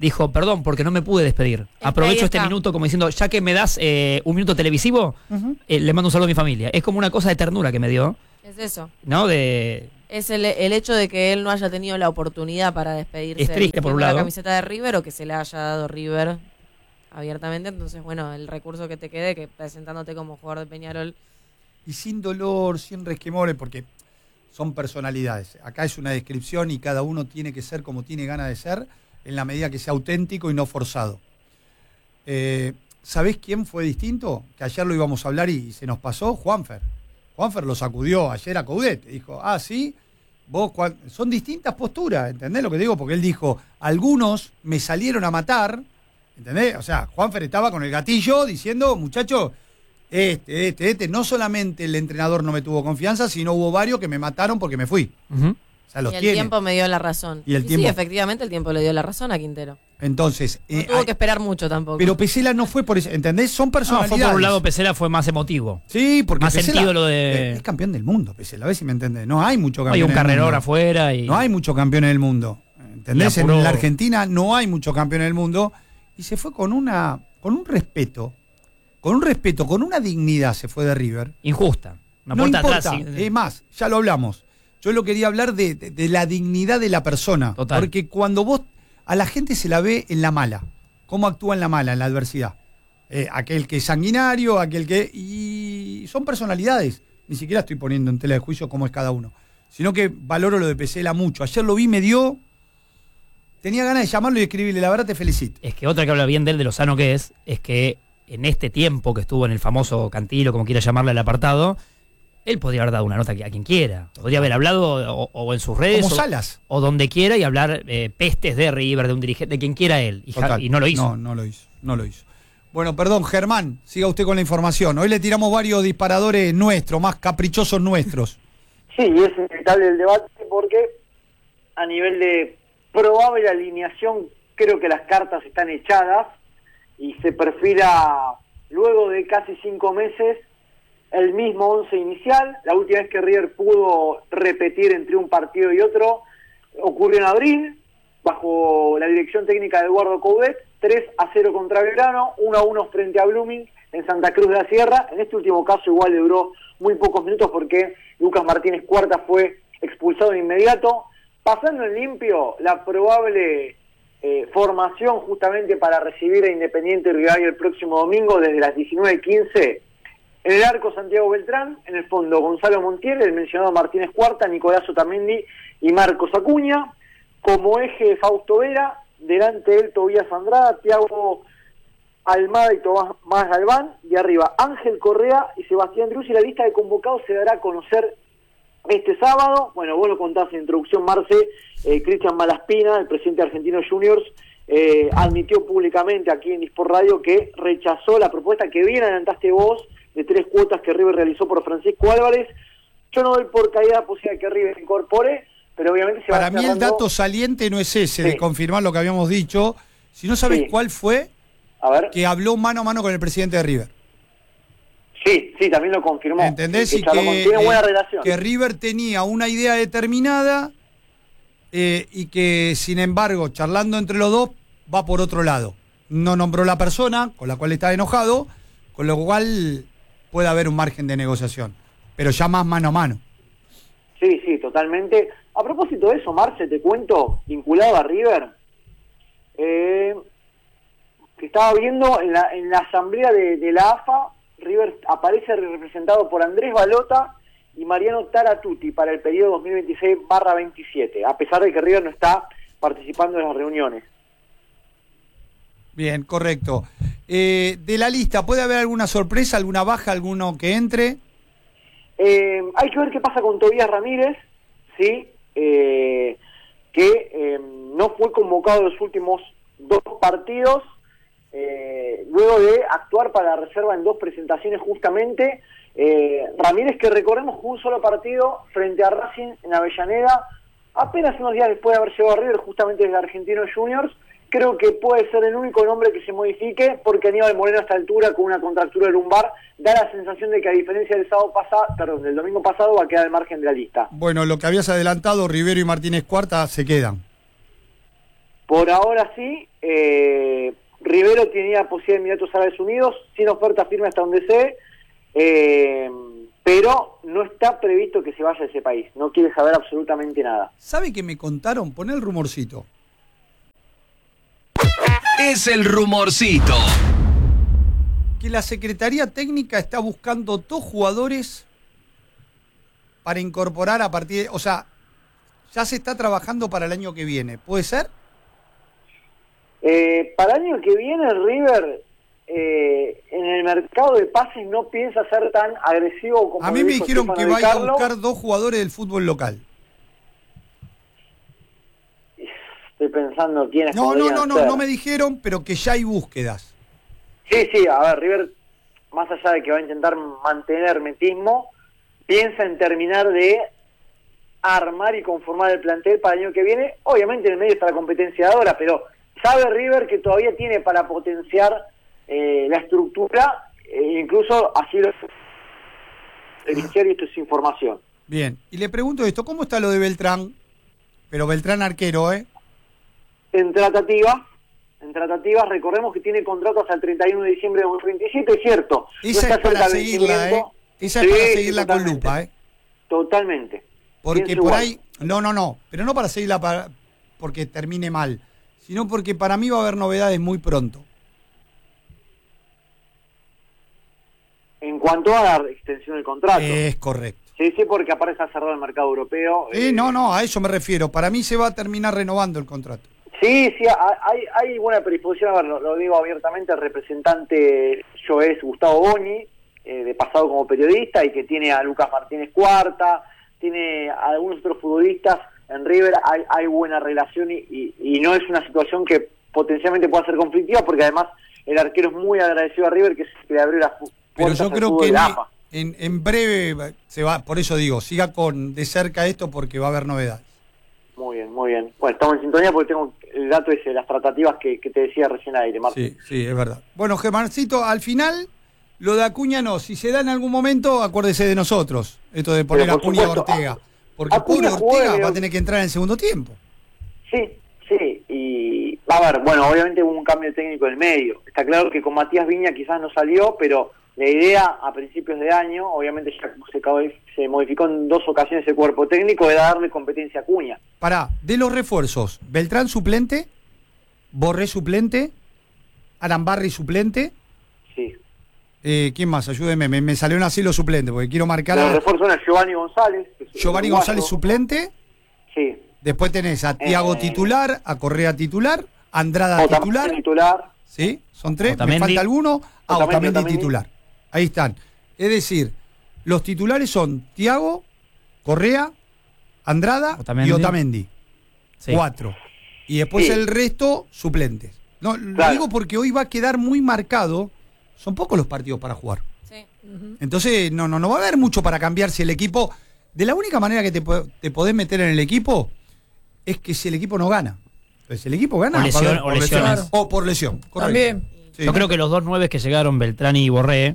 dijo, perdón, porque no me pude despedir. Aprovecho este está. minuto como diciendo, ya que me das eh, un minuto televisivo, Ujú. eh, le mando un saludo a mi familia. Es como una cosa de ternura que me dio, Es eso. ¿no? De... Es el, el hecho de que él no haya tenido la oportunidad para despedirse Es triste, por un de la lado. camiseta de River o que se le haya dado River abiertamente. Entonces, bueno, el recurso que te quede, que presentándote como jugador de Peñarol. Y sin dolor, sin resquemores, porque son personalidades. Acá es una descripción y cada uno tiene que ser como tiene ganas de ser, en la medida que sea auténtico y no forzado. Eh, ¿Sabés quién fue distinto? Que ayer lo íbamos a hablar y, y se nos pasó, Juanfer. Juanfer lo sacudió ayer a Coudet. Dijo, ah, sí, vos cuan-". Son distintas posturas, ¿entendés lo que digo? Porque él dijo, algunos me salieron a matar, ¿entendés? O sea, Juanfer estaba con el gatillo diciendo, muchacho, este, este, este, no solamente el entrenador no me tuvo confianza, sino hubo varios que me mataron porque me fui. Ujú. O sea, los Y el tiene. tiempo me dio la razón. Y el sí, tiempo- efectivamente el tiempo le dio la razón a Quintero. Entonces, No eh, tuvo hay- que esperar mucho tampoco. pero Pesela no fue por eso, ¿entendés? Son No, personalidades. fue por un lado Pesela fue más emotivo. Sí, porque Más Pesela sentido lo de- es, es campeón del mundo, Pesela, a ver si me entendés. No hay mucho campeón Hay un del carrerón mundo. afuera y... No hay muchos campeones del mundo. ¿Entendés? Y apuró- En la Argentina no hay muchos campeones del mundo. Y se fue con una con un respeto, con un respeto, con una dignidad se fue de River. Injusta. Una No puerta importa, atrás. sí. es más, ya lo hablamos. Yo lo quería hablar de, de- de la dignidad de la persona. Total. Porque cuando vos, a la gente se la ve en la mala. ¿Cómo actúa en la mala, en la adversidad? Eh, aquel que es sanguinario, aquel que... Y son personalidades. Ni siquiera estoy poniendo en tela de juicio cómo es cada uno. Sino que valoro lo de Pesela mucho. Ayer lo vi, me dio... Tenía ganas de llamarlo y escribirle, la verdad te felicito. Es que otra que habla bien de él, de lo sano que es, es que en este tiempo que estuvo en el famoso Cantilo, como quiera llamarle al apartado, él podría haber dado una nota a quien quiera. Podría haber hablado o, o en sus redes Como o, Salas. o donde quiera y hablar eh, pestes de River, de un dirigente, de quien quiera él. Y, ja- Total. y no lo hizo. No, no lo hizo. No lo hizo. Bueno, perdón, Germán, siga usted con la información. Hoy le tiramos varios disparadores nuestros, más caprichosos nuestros. Sí, y es inevitable el debate porque a nivel de probable alineación creo que las cartas están echadas y se perfila luego de casi cinco meses el mismo once inicial. La última vez que River pudo repetir entre un partido y otro ocurrió en abril, bajo la dirección técnica de Eduardo Coudet, tres a cero contra Belgrano, uno a uno frente a Blooming en Santa Cruz de la Sierra. En este último caso igual le duró muy pocos minutos porque Lucas Martínez Cuarta fue expulsado de inmediato. Pasando en limpio, la probable eh, formación justamente para recibir a Independiente Rivadavia el próximo domingo desde las diecinueve quince. En el arco Santiago Beltrán, en el fondo Gonzalo Montiel, el mencionado Martínez Cuarta, Nicolás Otamendi y Marcos Acuña. Como eje Fausto Vera, delante de él Tobías Andrada, Thiago Almada y Tomás Galván, y arriba Ángel Correa y Sebastián Druz, y la lista de convocados se dará a conocer este sábado. Bueno, vos lo contás en introducción, Marce, eh, Cristian Malaspina, el presidente de Argentinos Juniors, eh, admitió públicamente aquí en Disport Radio que rechazó la propuesta que bien adelantaste vos de tres cuotas que River realizó por Francisco Álvarez. Yo no doy por caída la posibilidad de que River se incorpore, pero obviamente se va Para mí el cerrando- dato saliente no es ese, Sí. de confirmar lo que habíamos dicho, si no sabes Sí. cuál fue A ver, que habló mano a mano con el presidente de River. sí, sí, también lo confirmó. ¿Entendés? Sí, Y charló que, con- tiene buena eh, relación. que River tenía una idea determinada eh, y que, sin embargo, charlando entre los dos, va por otro lado. No nombró la persona con la cual está enojado, con lo cual puede haber un margen de negociación, pero ya más mano a mano. Sí, sí, totalmente. A propósito de eso, Marce, te cuento, vinculado a River, eh, que estaba viendo en la, en la asamblea de, de la A F A, River aparece representado por Andrés Balota y Mariano Taratuti para el periodo dos mil veintiséis barra veintisiete, a pesar de que River no está participando en las reuniones. Bien, correcto. Eh, de la lista, ¿puede haber alguna sorpresa, alguna baja, alguno que entre? Eh, hay que ver qué pasa con Tobías Ramírez, ¿sí? Eh, que eh, no fue convocado en los últimos dos partidos, eh, luego de actuar para la reserva en dos presentaciones justamente. Eh, Ramírez, que recordemos, jugó un solo partido frente a Racing en Avellaneda, apenas unos días después de haber llegado a River, justamente desde Argentinos Juniors. Creo que puede ser el único nombre que se modifique, porque Aníbal Moreno a esta altura, con una contractura lumbar, da la sensación de que, a diferencia del sábado pasado, perdón, del domingo pasado, va a quedar al margen de la lista. Bueno, lo que habías adelantado, Rivero y Martínez Cuarta se quedan. Por ahora sí, eh, Rivero tenía posibilidad de Emiratos Árabes Unidos, sin oferta firme hasta donde sé, eh, pero no está previsto que se vaya a ese país, no quiere saber absolutamente nada. ¿Sabe que me contaron? Poné el rumorcito. Es el rumorcito. Que la Secretaría Técnica está buscando dos jugadores para incorporar a partir de... O sea, ya se está trabajando para el año que viene. ¿Puede ser? Eh, para el año que viene River eh, en el mercado de pases no piensa ser tan agresivo como a mí me dijo dijeron Stefano que Di vaya a Carlo. buscar dos jugadores del fútbol local. Estoy pensando quiénes No, no, podrían no, no, ser. no me dijeron, pero que ya hay búsquedas. Sí, sí, a ver, River, más allá de que va a intentar mantener metismo, piensa en terminar de armar y conformar el plantel para el año que viene. Obviamente en el medio está la competencia de ahora, pero sabe River que todavía tiene para potenciar eh, la estructura, e incluso así lo iniciar, y esto es información. Bien, y le pregunto esto, ¿cómo está lo de Beltrán? Pero Beltrán arquero, ¿eh? En tratativas, en tratativas, recordemos que tiene contrato hasta el treinta y uno de diciembre de dos mil veintisiete, es cierto. Esa no es está cerca para del seguirla, ¿eh? vencimiento. Esa es Sí, para sí, seguirla con totalmente. lupa, ¿eh? Totalmente. Porque Pienso por igual. ahí, no, no, no, pero no para seguirla para, porque termine mal, sino porque para mí va a haber novedades muy pronto. En cuanto a la extensión del contrato. Es correcto. Sí, sí, porque aparece a cerrar el mercado europeo. Sí, eh, no, no, a eso me refiero. Para mí se va a terminar renovando el contrato. Sí, sí, hay, hay buena predisposición, a ver, lo, lo digo abiertamente, el representante yo es Gustavo Boni, eh, de pasado como periodista, y que tiene a Lucas Martínez Cuarta, tiene a algunos otros futbolistas en River, hay, hay buena relación y, y, y no es una situación que potencialmente pueda ser conflictiva, porque además el arquero es muy agradecido a River, que, es, que le abrió las pu- Pero puertas yo al creo fútbol que de en, la A F A. en, en breve se va, por eso digo, siga con de cerca esto porque va a haber novedades. Muy bien, muy bien. Bueno, estamos en sintonía porque tengo el dato ese, las tratativas que, que te decía recién aire, Martín. Sí, sí, es verdad. Bueno, Germancito, al final, lo de Acuña no. Si se da en algún momento, acuérdese de nosotros. Esto de poner Pero a por Acuña a supuesto, Ortega. Porque Acuña pobre jugó Ortega de- va a tener que entrar en el segundo tiempo. Sí, sí, y a ver, bueno, obviamente hubo un cambio técnico en el medio. Está claro que con Matías Viña quizás no salió, pero la idea a principios de año, obviamente ya se, acabó- se modificó en dos ocasiones el cuerpo técnico, era darle competencia a Acuña. Pará, de los refuerzos, Beltrán suplente, Borré suplente, Arambarri suplente. Sí. Eh, ¿Quién más? Ayúdeme, me, me salió un asilo suplente porque quiero marcar Los a refuerzos son a Giovanni González. que es Giovanni uruguayo. González suplente. Sí. Después tenés a Tiago Eh. titular, a Correa titular, Andrada Otamendi titular. titular. ¿Sí? Son tres. ¿Me Otamendi. falta alguno? Ah, Otamendi, Otamendi Otamendi. titular. Ahí están. Es decir, los titulares son Tiago, Correa, Andrada Otamendi. y Otamendi. Sí. Cuatro. Y después Sí. el resto, suplentes. No, lo Claro. digo porque hoy va a quedar muy marcado. Son pocos los partidos para jugar. Sí. Entonces, no, no, no va a haber mucho para cambiar si el equipo. De la única manera que te, po- te podés meter en el equipo es que si el equipo no gana. Entonces, si el equipo gana, O va a lesión- haber- o por lesión. lesiones. O por lesión. Correcto. También. Sí. Yo creo que los dos nueve que llegaron, Beltrán y Borré,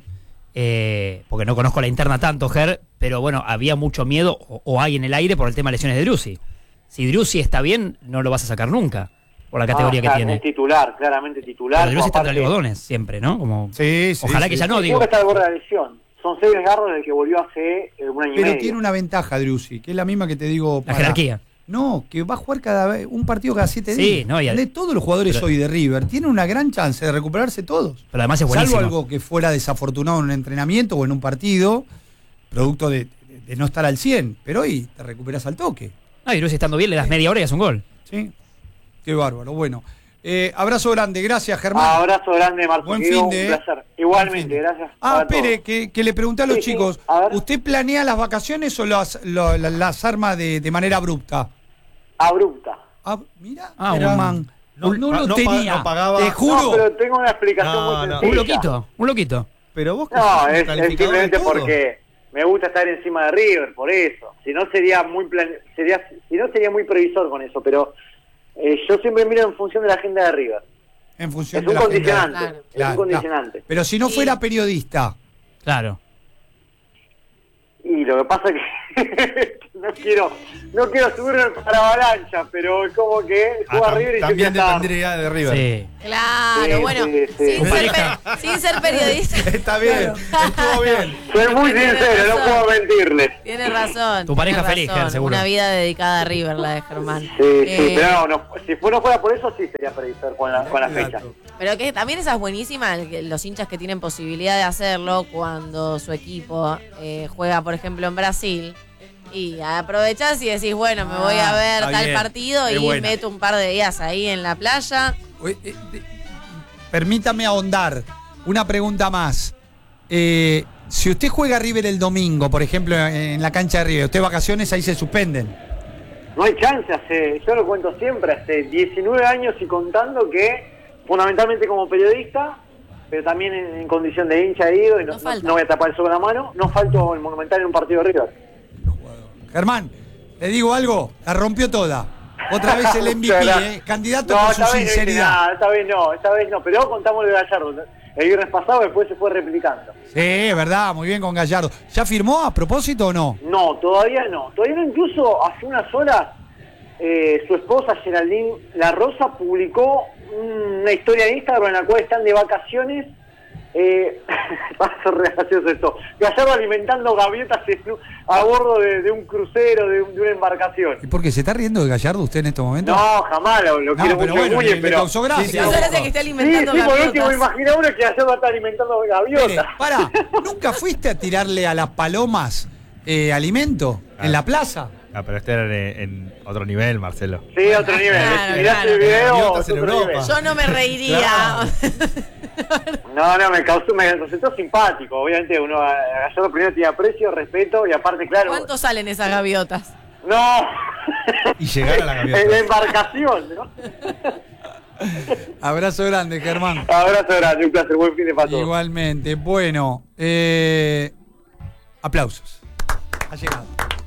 eh, porque no conozco la interna tanto, Ger, pero bueno, había mucho miedo, o, o hay en el aire, por el tema de lesiones de Drussi. Si Drussi está bien, no lo vas a sacar nunca, por la categoría Ah, que claro, tiene. Es titular, claramente titular. Pero Drussi está entre Aparte- algodones siempre, ¿no? Como, Sí, sí, ojalá sí. que ya no, Creo digo. que está al borde de la lesión. Son seis desgarros desde que volvió hace eh, un año y Pero medio. tiene una ventaja, Drussi, que es la misma que te digo. La jerarquía. No, que va a jugar cada vez un partido cada siete Sí, días. no, y al- de todos los jugadores pero- hoy de River tienen una gran chance de recuperarse todos. Pero además es buenísimo. Salvo algo que fuera desafortunado en un entrenamiento o en un partido, producto de, de- de no estar al cien. Pero hoy te recuperas al toque. No, y Drussi estando bien, le das media hora y es un gol. ¿Sí? Qué bárbaro. Bueno, eh, abrazo grande. Gracias, Germán. Abrazo grande, Martín. Buen Querido, fin de, Un eh. placer. Buen Igualmente, fin de. gracias. Ah, para espere, todos. que, que le pregunté a los Sí, sí, chicos. a ver. ¿Usted planea las vacaciones o las, lo- la- las arma de, de manera abrupta? Abrupta. Ah, mira, Ah, Germán. No, un- no pa- lo no pa- tenía. no pagaba- Te juro. No, pero tengo una explicación No, muy no. sencilla. Un loquito, un loquito. Pero vos que No, sos un es, es calificador de simplemente todo. porque me gusta estar encima de River, por eso. Si no sería muy plan, sería, si no sería muy previsor con eso, pero eh, yo siempre miro en función de la agenda de River. En función Es de un la agenda. condicionante, Claro. es Claro, un condicionante. claro. Pero si no Sí. fuera periodista, Claro. Y lo que pasa es que no quiero no quiero subirme para avalancha, pero es como que juega Ah, River y también se empieza- dependería de River. Sí. Claro, Sí, bueno, sí, sí. Sin, ser Pareja. pe- sin ser periodista. Está bien, estuvo bien. Soy muy Tiene sincero, no razón. puedo mentirles. Tienes razón. Tu pareja tienes feliz, razón. Ger, seguro. Una vida dedicada a River, la de Germán. Sí, Eh, sí, pero no, no, si fue- no fuera por eso, sí sería predisper con la, con la fecha. Pero que también esa es buenísima, el que- los hinchas que tienen posibilidad de hacerlo cuando su equipo eh, juega, por ejemplo, en Brasil. Y aprovechás y decís, bueno, me voy a Ah, ver está tal bien. partido Es y buena. meto un par de días ahí en la playa. Oye, eh, eh, Permítame ahondar. Una pregunta más. Eh, si usted juega River el domingo, por ejemplo, en la cancha de River, usted vacaciones, ahí se suspenden. No hay chance, hace, yo lo cuento siempre, hace diecinueve años y contando que, fundamentalmente como periodista, pero también en, en condición de hincha he ido, y no, No no, falta. no voy a tapar el sol con la mano, no falto el Monumental en un partido de River. Germán, le digo algo, la rompió toda. Otra vez el M V P, Muchas ¿eh? Candidato No, por su esta vez no hice sinceridad. nada, esta vez no, esta vez no, pero contamos lo de Gallardo. El viernes pasado después se fue replicando. Sí, es verdad, muy bien con Gallardo. ¿Ya firmó a propósito o no? No, todavía no. Todavía no, incluso hace unas horas eh, su esposa Geraldine La Rosa publicó una historia en Instagram en la cual están de vacaciones. Eh, va a ser re gracioso esto. Gallardo alimentando gaviotas en un- a bordo de, de un crucero, de, un- de una embarcación. ¿Y por qué se está riendo de Gallardo usted en estos momentos? No, jamás lo, lo No, quiero pero mucho bueno, Núñez, le- le pero... causó gracia. Sí, No sí, se hace que esté sí, alimentando sí, por último, gaviotas. imagina uno que Gallardo está alimentando Mire, gaviotas. pará, ¿nunca fuiste a tirarle a las palomas eh, alimento en la plaza? Ah, pero este era en, en otro nivel, Marcelo. Sí, otro nivel. Claro, Si mirás claro. el video, Gaviotas en otro Europa. nivel. Yo no me reiría. No, no, me causó, me resultó simpático. Obviamente uno a a Gallardo primero tiene aprecio, respeto y aparte, claro. ¿Cuánto salen esas gaviotas? No. Y llegar a la gaviota. En la embarcación, ¿no? Abrazo grande, Germán. Abrazo grande, un placer, buen fin de para todos. Igualmente. Bueno, eh, aplausos. Ha llegado.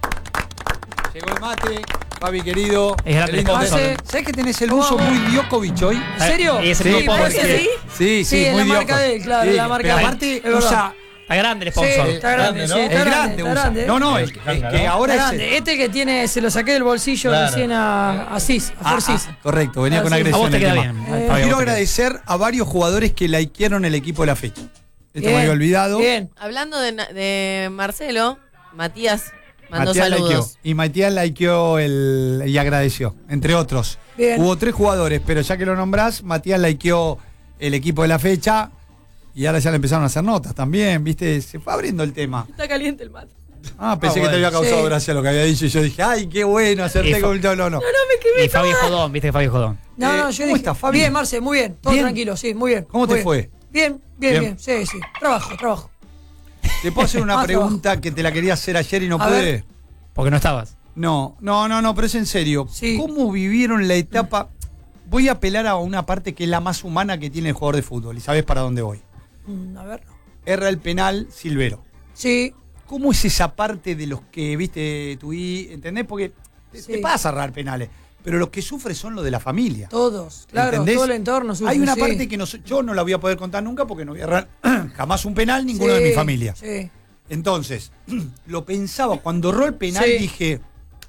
Llegó el mate, Fabi querido. Es grande Qué lindo sponsor. mate. ¿Sabés que tenés el uso muy Djokovic hoy? ¿En serio? Y ese Sí, mismo porque- sponsor. ¿sí? Sí, sí, Sí, es muy la marca Djokovic. de él, claro, Sí, la marca pero de él. aparte Es verdad. usa... Está grande el Sí, sponsor. está grande, sí, está Es grande, grande, está usa. grande. No, no, es, es que ahora Está es... grande. Este que tiene, se lo saqué del bolsillo recién a, a Cis, a Ah, Forcis. ah, correcto, venía Ah, con sí. agresión. A vos te el queda tema. bien. Eh, Fabi, a vos Quiero te queda. agradecer a varios jugadores que likearon el equipo de la fecha. Esto me Bien, había olvidado. Bien. Hablando de, Na- de Marcelo, Matías mandó Matías saludos. likeó. Y Matías likeó el, y agradeció, entre otros. Bien. Hubo tres jugadores, pero ya que lo nombrás, Matías likeó el equipo de la fecha y ahora ya le empezaron a hacer notas también, ¿viste? Se fue abriendo el tema. Está caliente el mate. Ah, pensé Ah, que te bueno. había causado Sí. gracia lo que había dicho y yo dije, ay, qué bueno, acerté Y con el no, no. Y Fabi Jodón, viste que Fabi Jodón. No, Eh, no, yo ¿cómo dije, estás, Fabi? Bien, Marce, muy bien. Todo Bien. tranquilo, sí, muy bien. ¿Cómo muy te bien. fue? Bien, bien, Bien. bien, sí, sí. Trabajo, trabajo. Te puedo hacer una Más pregunta que te la quería hacer ayer y no A pude. ver. Porque no estabas. No, no, no, no, pero es en serio. Sí. ¿Cómo vivieron la etapa? Voy a apelar a una parte que es la más humana que tiene el jugador de fútbol y sabes para dónde voy. Mm, a ver. Erra el penal Silvero. Sí, ¿Cómo es esa parte de los que, viste, tú y, ¿entendés? Porque te, Sí. te pasa a errar penales, pero los que sufren son los de la familia. todos. Claro, ¿Entendés? todo el entorno sufre, Hay una sí. parte que no, sé- yo no la voy a poder contar nunca porque no voy a errar jamás un penal ninguno Sí, de mi familia. Sí. Entonces, lo pensaba, cuando erró el penal Sí. dije,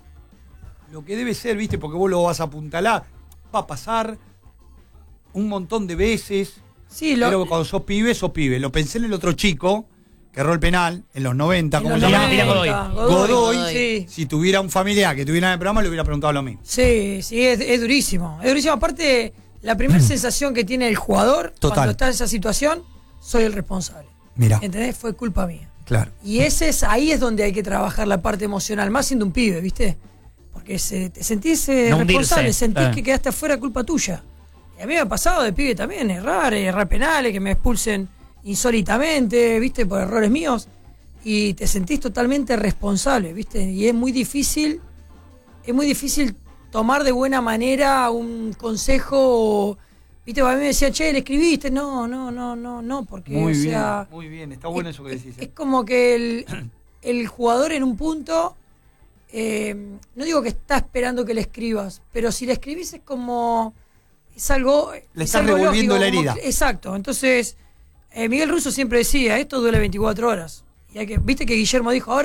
lo que debe ser, viste, porque vos lo vas a apuntalar, va a pasar un montón de veces, Sí, lo, pero cuando sos pibe, sos pibe. Lo pensé en el otro chico, que erró el penal, en los noventa, en ¿cómo los se llama? Mira, noventa, mira Godoy. Godoy, Sí, si tuviera un familiar que tuviera en el programa, le hubiera preguntado lo mismo. sí, sí, es, es durísimo. Es durísimo. Aparte, la primera sensación que tiene el jugador Total. cuando está en esa situación, soy el responsable. Mira, ¿Entendés? Fue culpa mía. claro. Y ese es, ahí es donde hay que trabajar la parte emocional, más siendo un pibe, ¿viste? Porque se, te sentís eh, No responsable, hundirse, sentís claro. que quedaste afuera culpa tuya. Y a mí me ha pasado de pibe también, errar, errar penales, que me expulsen insólitamente, ¿viste? Por errores míos. Y te sentís totalmente responsable, ¿viste? Y es muy difícil, es muy difícil tomar de buena manera un consejo, o, ¿viste? A mí me decía, che, ¿le escribiste? No, no, no, no, no, porque, Muy o bien, sea... muy bien. Está bueno es- eso que decís. Es ¿eh? como que el, el jugador en un punto, eh, no digo que está esperando que le escribas, pero si le escribís es como, es algo... Le es estás algo revolviendo la como herida. que- exacto, entonces eh, Miguel Russo siempre decía, esto duele veinticuatro horas. Y hay que, viste que Guillermo dijo, ahora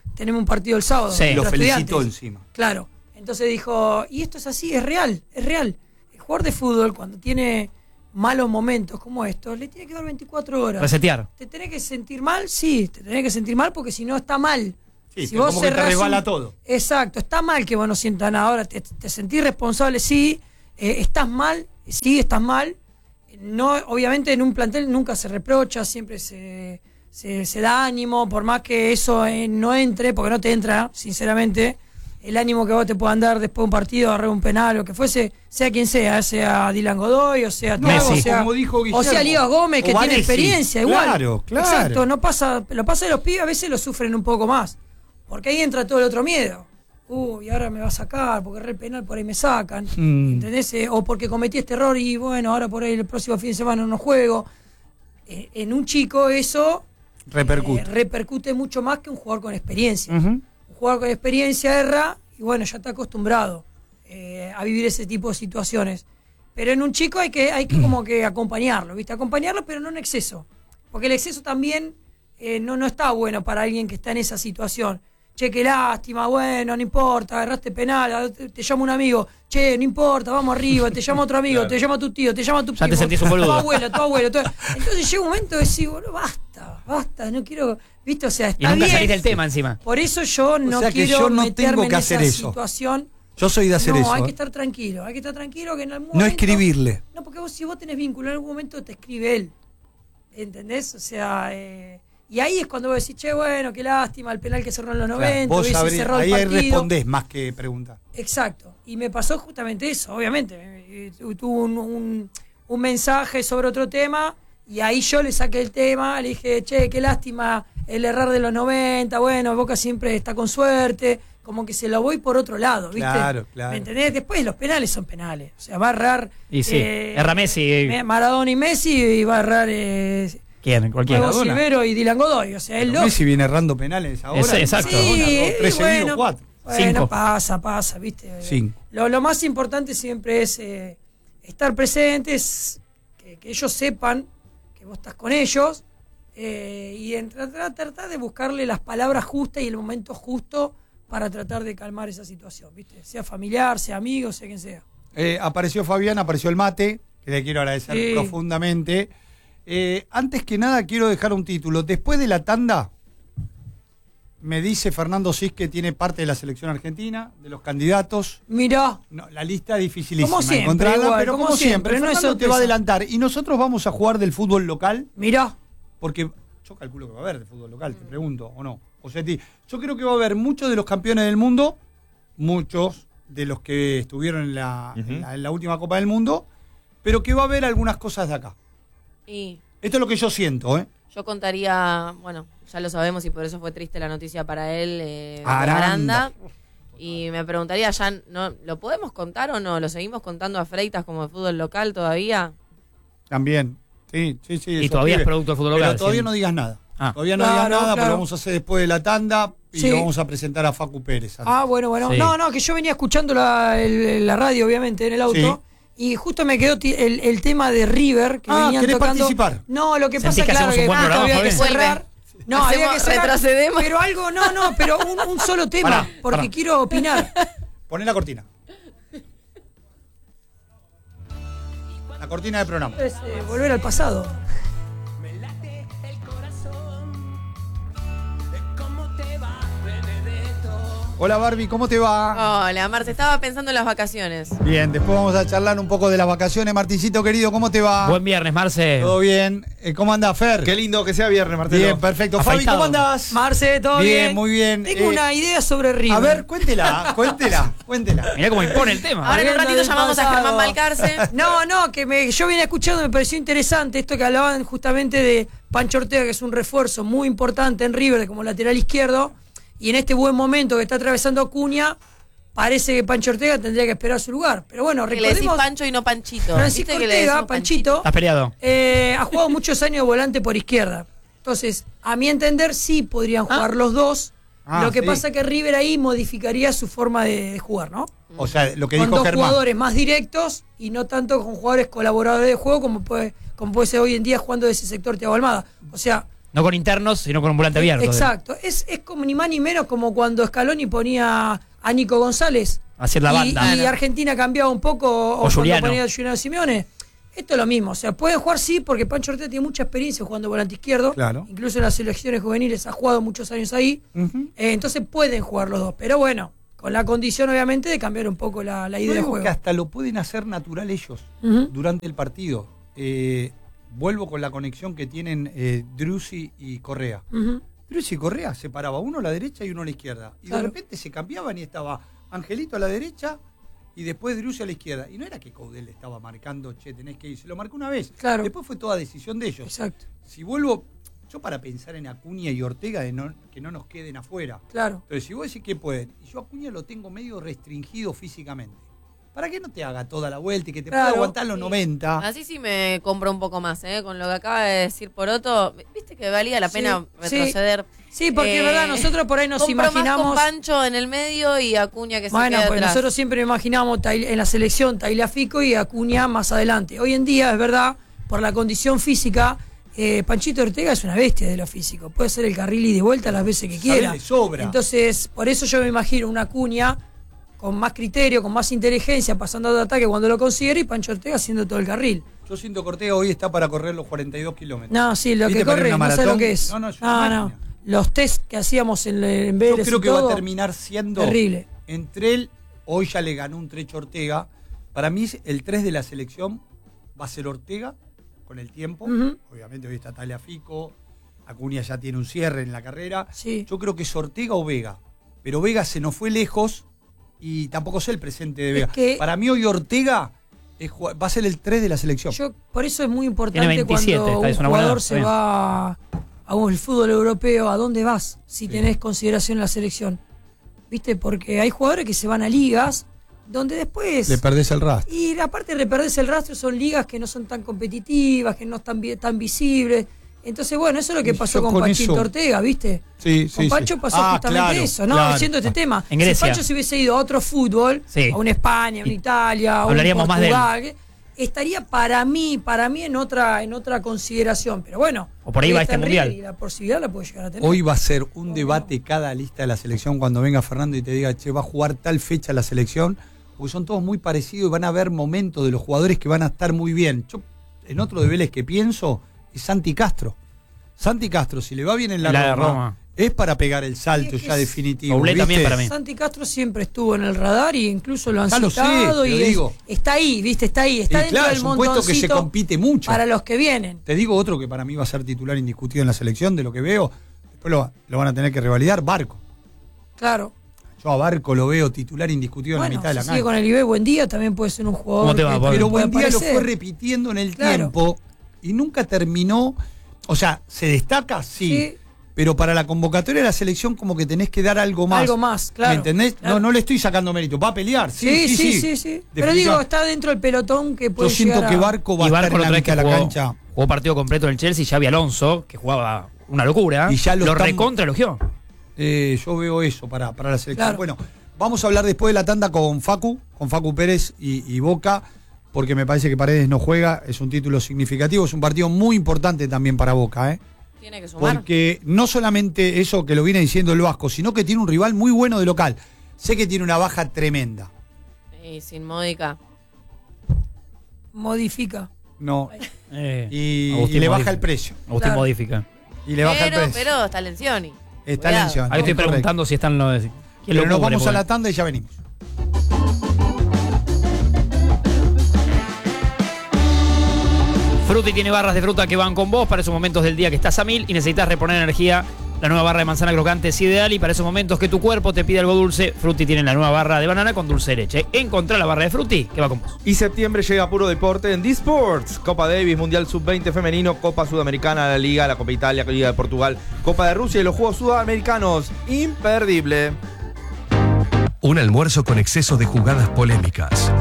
tenemos un partido el sábado. Sí. Y lo contra felicitó Estudiantes. encima. Claro. Entonces dijo, y esto es así, es real, es real. El jugador de fútbol, cuando tiene malos momentos como estos, le tiene que dar veinticuatro horas. Resetear. ¿Te tenés que sentir mal? Sí, te tenés que sentir mal porque si no está mal. Sí, si te- como que te cerrás resbala todo. Exacto, está mal que vos no sientas nada. Ahora, te, te sentís responsable, sí. Eh, estás mal, sí, estás mal. No, obviamente en un plantel nunca se reprocha, siempre se, se, se da ánimo, por más que eso eh, no entre, porque no te entra, sinceramente. El ánimo que vos te puedan dar después de un partido, agarrar un penal o que fuese, sea quien sea, sea Dylan Godoy, o sea No, Thiago, o Messi. sea, como dijo Guillermo. o sea Lías Gómez, que O tiene Vanesi. experiencia, igual. Claro, claro. Exacto, no pasa, lo pasa de los pibes, a veces lo sufren un poco más. Porque ahí entra todo el otro miedo. Uy, ahora me va a sacar, porque re penal por ahí me sacan. Mm. ¿Entendés? Eh, O porque cometí este error y bueno, ahora por ahí el próximo fin de semana no juego. Eh, en un chico eso Repercute. eh, repercute mucho más que un jugador con experiencia. Ujú. Un jugador con experiencia erra y bueno, ya está acostumbrado eh, a vivir ese tipo de situaciones. Pero en un chico hay que, hay que como que acompañarlo, ¿viste? Acompañarlo, pero no en exceso. Porque el exceso también eh, no, no está bueno para alguien que está en esa situación. Che, qué lástima, bueno, no importa, agarraste penal, te, te llama un amigo, che, no importa, vamos arriba, te llama otro amigo, Claro. te llama tu tío, te llama tu Ya te primo, sentís un boludo. tu abuela, tu abuelo. tu- Entonces llega un momento de decir, bueno, basta, basta, no quiero, ¿viste? O sea, Y está nunca bien. salís del tema encima. Por eso yo no sea que quiero yo no meterme tengo que en hacer esa eso. situación. Yo soy de hacer no, eso. hay ¿eh? que estar tranquilo, hay que estar tranquilo que en algún No momento... escribirle. No, porque vos, si vos tenés vínculo, en algún momento te escribe él. ¿Entendés? O sea, eh, y ahí es cuando vos decís, che, bueno, qué lástima, el penal que cerró en los Claro, noventa, vos hubiese sabré- cerrado ahí el partido. respondés más que preguntar. Exacto. Y me pasó justamente eso, obviamente. Eh, eh, Tuvo un, un, un mensaje sobre otro tema y ahí yo le saqué el tema, le dije, che, qué lástima el errar de los noventa, bueno, Boca siempre está con suerte, como que se lo voy por otro lado, ¿viste? Claro, claro. ¿Me entendés? Después los penales son penales. O sea, va a errar... Y sí, erra Messi. Me- Maradona y Messi y va a errar... Eh, ¿Quién? Cualquiera. Nuevo Maradona. Silvero y Dylan Godoy. O sea, él Pero lo... Messi viene errando penales ahora. Ese- exacto. Una, Sí, dos, tres bueno, seguidos, cuatro. Bueno, Cinco. pasa, pasa, ¿viste? Cinco. Lo, lo más importante siempre es eh, estar presentes, que, que ellos sepan que vos estás con ellos eh, y en tratar, tratar de buscarle las palabras justas y el momento justo para tratar de calmar esa situación, ¿viste? Sea familiar, sea amigo, sea quien sea. Eh, apareció Fabián, apareció el mate, que le quiero agradecer Sí. profundamente. Eh, antes que nada quiero dejar un título. Después de la tanda, me dice Fernando Cis que tiene parte de la selección argentina, de los candidatos. Mirá, No, la lista es dificilísima Como siempre, encontrarla, igual, pero como como siempre, siempre, no es Fernando te va a sorpresa. adelantar. Y nosotros vamos a jugar del fútbol local, mirá. porque yo calculo que va a haber de fútbol local, te pregunto, ¿o no? O sea, ti- yo creo que va a haber muchos de los campeones del mundo, muchos de los que estuvieron en la, Ujú. en la, en la última Copa del Mundo, pero que va a haber algunas cosas de acá. Y Esto es lo que yo siento, ¿eh? yo contaría, bueno, ya lo sabemos y por eso fue triste la noticia para él, eh, de Aranda. Aranda. Y me preguntaría, ya, no, ¿lo podemos contar o no? ¿Lo seguimos contando a Freitas como de fútbol local todavía? También. Sí, sí, sí. Y esos todavía es pibes. producto del fútbol Pero local. todavía sí. no digas nada. Ah. Todavía no Claro, digas nada, porque claro. lo vamos a hacer después de la tanda y Sí. lo vamos a presentar a Facu Pérez. antes. Ah, bueno, bueno. Sí. No, no, que yo venía escuchando la, el- la radio, obviamente, en el auto. Y justo me quedó ti- el, el tema de River, que Ah, venían ¿querés tocando. participar? No, lo que ¿Sentís pasa que claro hacemos un buen ah, programa, había que Fabi? cerrar. No, Hacemos- había que cerrar. retrocedemos. Pero algo, no, no, pero un, un solo tema, Pará, porque pará. quiero opinar. Poné la cortina. La cortina del programa. Es, eh, volver al pasado. Hola Barbie, ¿cómo te va? Hola, Marce, estaba pensando en las vacaciones. Bien, después vamos a charlar un poco de las vacaciones. Martincito querido, ¿cómo te va? Buen viernes, Marce. ¿Todo bien? Eh, ¿Cómo anda Fer? Qué lindo que sea viernes, Martelo. Bien, perfecto. Fabi, Afeitado. ¿cómo andás? Marce, ¿todo bien? Bien, muy bien. Tengo Eh, una idea sobre River. A ver, cuéntela, cuéntela, cuéntela. Mirá cómo impone el tema. Ahora en un Volviendo ratito del llamamos a pasado. Germán Balcarce. No, no, que me, yo vine escuchando, me pareció interesante esto que hablaban justamente de Pancho Ortega, que es un refuerzo muy importante en River como lateral izquierdo, y en este buen momento que está atravesando Acuña, parece que Pancho Ortega tendría que esperar su lugar. Pero bueno, Que le decís recordemos, Pancho y no Panchito. Francisco ¿Viste que le Ortega, decimos Panchito, Estás peleado. eh, ha jugado muchos años de volante por izquierda. Entonces, a mi entender, sí podrían jugar los dos. Ah, Lo que sí. pasa que River ahí modificaría su forma de, de jugar, ¿no? O sea, lo que Con dijo dos Germán. jugadores más directos y no tanto con jugadores colaboradores de juego como puede, como puede ser hoy en día jugando de ese sector Thiago Almada. O sea, No con internos, sino con un volante abierto. Exacto. Es, es como ni más ni menos como cuando Scaloni ponía a Nico González. Hacer la y, banda. y Argentina cambiaba un poco, o, O cuando Juliano. ponía a Juliano Simeone. Esto es lo mismo. O sea, pueden jugar sí, porque Pancho Ortega tiene mucha experiencia jugando volante izquierdo. Claro. Incluso en las selecciones juveniles ha jugado muchos años ahí. Ujú. Eh, entonces pueden jugar los dos. Pero bueno, con la condición obviamente de cambiar un poco la, la Yo idea de digo juego. que hasta lo pueden hacer natural ellos Ujú. durante el partido. Eh, vuelvo con la conexión que tienen eh, Driussi y Correa. Ujú. Driussi y Correa se paraba uno a la derecha y uno a la izquierda. Y Claro. de repente se cambiaban y estaba Angelito a la derecha y después Driussi a la izquierda. Y no era que Caudel estaba marcando, che, tenés que ir. Se lo marcó una vez. Claro. Después fue toda decisión de ellos. Exacto. Si vuelvo, yo para pensar en Acuña y Ortega, de no, que no nos queden afuera. Claro. Entonces, si vos decís que pueden, y yo a Acuña lo tengo medio restringido físicamente, ¿para que no te haga toda la vuelta y que te Claro. pueda aguantar los Sí. noventa? Así sí me compro un poco más, ¿eh? Con lo que acaba de decir Poroto, viste que valía la Sí, pena sí. retroceder. Sí, porque es Eh, verdad, nosotros por ahí nos compro más imaginamos. con Pancho en el medio y Acuña que se Bueno, queda pues atrás. nosotros siempre imaginamos Tai- en la selección Tagliafico y Acuña más adelante. Hoy en día, es verdad, por la condición física, eh, Panchito Ortega es una bestia de lo físico. Puede ser el carril y de vuelta las veces que Sabe, quiera. le sobra. Entonces, por eso yo me imagino una Acuña con más criterio, con más inteligencia, pasando de ataque cuando lo considere, y Pancho Ortega haciendo todo el carril. Yo siento que Ortega hoy está para correr los cuarenta y dos kilómetros. No, sí, lo ¿Viste que para corre, una no sé maratón? lo que es. No, no, es una no, máquina. Los test que hacíamos en, en Yo Vélez creo y que va todo, a terminar siendo terrible. entre él, hoy ya le ganó un trecho Ortega. Para mí el tres de la selección va a ser Ortega con el tiempo. Ujú. Obviamente hoy está Tagliafico, Acuña ya tiene un cierre en la carrera. Sí. Yo creo que es Ortega o Vega. Pero Vega se nos fue lejos y tampoco sé el presente de Vega. Es que- Para mí hoy Ortega es jua- va a ser el tres de la selección. Yo, por eso es muy Tiene importante veintisiete, cuando está, un es una buena jugador edad, se está va a un fútbol europeo, ¿a dónde vas? Si tenés consideración en la selección. ¿Viste? Porque hay jugadores que se van a ligas donde después... Le perdés el rastro. Y aparte de perdés el rastro, son ligas que no son tan competitivas, que no están vi- tan visibles. Entonces, bueno, eso es lo que Y pasó yo con, con Panchito eso- Ortega, ¿viste? Sí, Con Pancho pasó Ah, justamente claro, eso, ¿no? claro. Diciendo este tema. En Si Grecia. Pancho se hubiese ido a otro fútbol, Sí. a una España, a una Italia, a un Hablaríamos más de él. Portugal, estaría para mí, para mí en otra, en otra consideración. Pero bueno, O por ahí va está este en mundial. River y la posibilidad la puede llegar a tener. Hoy va a ser un debate cada lista de la selección cuando venga Fernando y te diga, che, va a jugar tal fecha la selección, porque son todos muy parecidos y van a haber momentos de los jugadores que van a estar muy bien. Yo, en otro de Vélez que pienso, es Santi Castro. Santi Castro, si le va bien en la, La Roma, Roma. es para pegar el salto Sí, es que ya es- definitivo. Oblé ¿viste? también para mí. Santi Castro siempre estuvo en el radar y incluso lo han Ya lo sé, citado te y lo es- digo. está ahí, ¿viste? Está ahí, está Y dentro claro, del es un puesto que se montoncito compite mucho. para los que vienen. Te digo otro que para mí va a ser titular indiscutido en la selección, de lo que veo. Después lo, lo van a tener que revalidar. Barco. Claro. Yo a Barco lo veo titular indiscutido en Bueno, la mitad de la si sigue cancha. con el I B buen día, también puede ser un jugador ¿Cómo te va, que Pablo? también Pero puede buen día lo aparecer. fue repitiendo en el Claro. tiempo y nunca terminó. O sea, ¿se destaca? Sí. Sí. Pero para la convocatoria de la selección como que tenés que dar algo más. Algo más, claro. ¿Me entendés? Claro. No, no le estoy sacando mérito. Va a pelear. Sí, Sí, sí, sí, sí. Pero Definitivamente. digo, está dentro del pelotón que puede Yo siento llegar que a- Barco va Y a Barco estar en la la otra vez que mitad de la jugó, cancha. jugó partido completo en el Chelsea, ya había Alonso, que jugaba una locura. Y ya lo lo están- recontra elogió. Eh, yo veo eso para, para la selección. Claro. Bueno, vamos a hablar después de la tanda con Facu, con Facu Pérez y, y Boca, porque me parece que Paredes no juega, es un título significativo, es un partido muy importante también para Boca, ¿eh? Tiene que sumar. Porque no solamente eso que lo viene diciendo el Vasco, sino que tiene un rival muy bueno de local. Sé que tiene una baja tremenda. Y sin Módica. modifica. No. Eh, Y, Agustín y le baja modifica. el precio. Agustín Claro. modifica. Y le baja el Pero, precio. pero está Lencioni. Está Cuidado. Lencioni. Ahí estoy Correcto. preguntando si están los. ¿Quién Pero lo nos cubre? vamos a Porque- la tanda y ya venimos. Frutti tiene barras de fruta que van con vos para esos momentos del día que estás a mil y necesitas reponer energía. La nueva barra de manzana crocante es ideal y para esos momentos que tu cuerpo te pide algo dulce, Frutti tiene la nueva barra de banana con dulce de leche. Encontrá la barra de Frutti que va con vos. Y septiembre llega a puro deporte en D-Sports. Copa Davis, Mundial sub veinte femenino, Copa Sudamericana, la Liga, la Copa Italia, la Liga de Portugal, Copa de Rusia y los Juegos Sudamericanos. Imperdible. Un almuerzo con exceso de jugadas polémicas.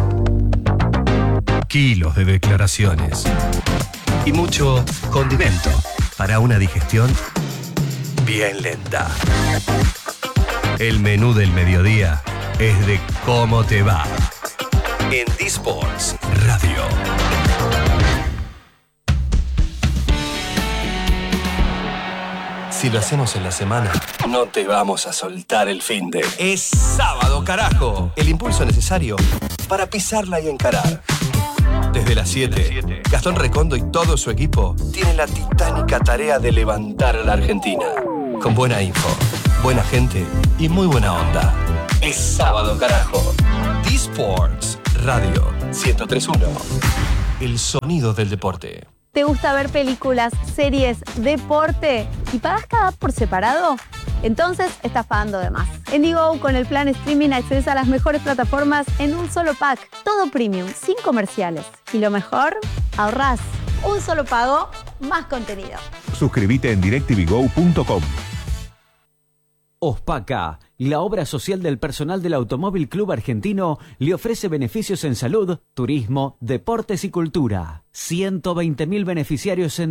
Kilos de declaraciones. Y mucho condimento para una digestión bien lenta. El menú del mediodía es de cómo te va. En D-Sports Radio. Si lo hacemos en la semana, no te vamos a soltar el finde. Es sábado, carajo. El impulso necesario para pisarla y encarar. Desde las siete, Gastón Recondo y todo su equipo tienen la titánica tarea de levantar a la Argentina. Con buena info, buena gente y muy buena onda. Es sábado, carajo. D-Sports Radio ciento tres punto uno. El sonido del deporte. ¿Te gusta ver películas, series, deporte y pagas cada por separado? Entonces estás pagando de más. En Digo, con el plan streaming accedes a las mejores plataformas en un solo pack. Todo premium, sin comerciales. Y lo mejor, ahorrás. Un solo pago, más contenido. Suscríbete en directv go punto com. Ospaca, la obra social del personal del Automóvil Club Argentino, le ofrece beneficios en salud, turismo, deportes y cultura. ciento veinte mil beneficiarios en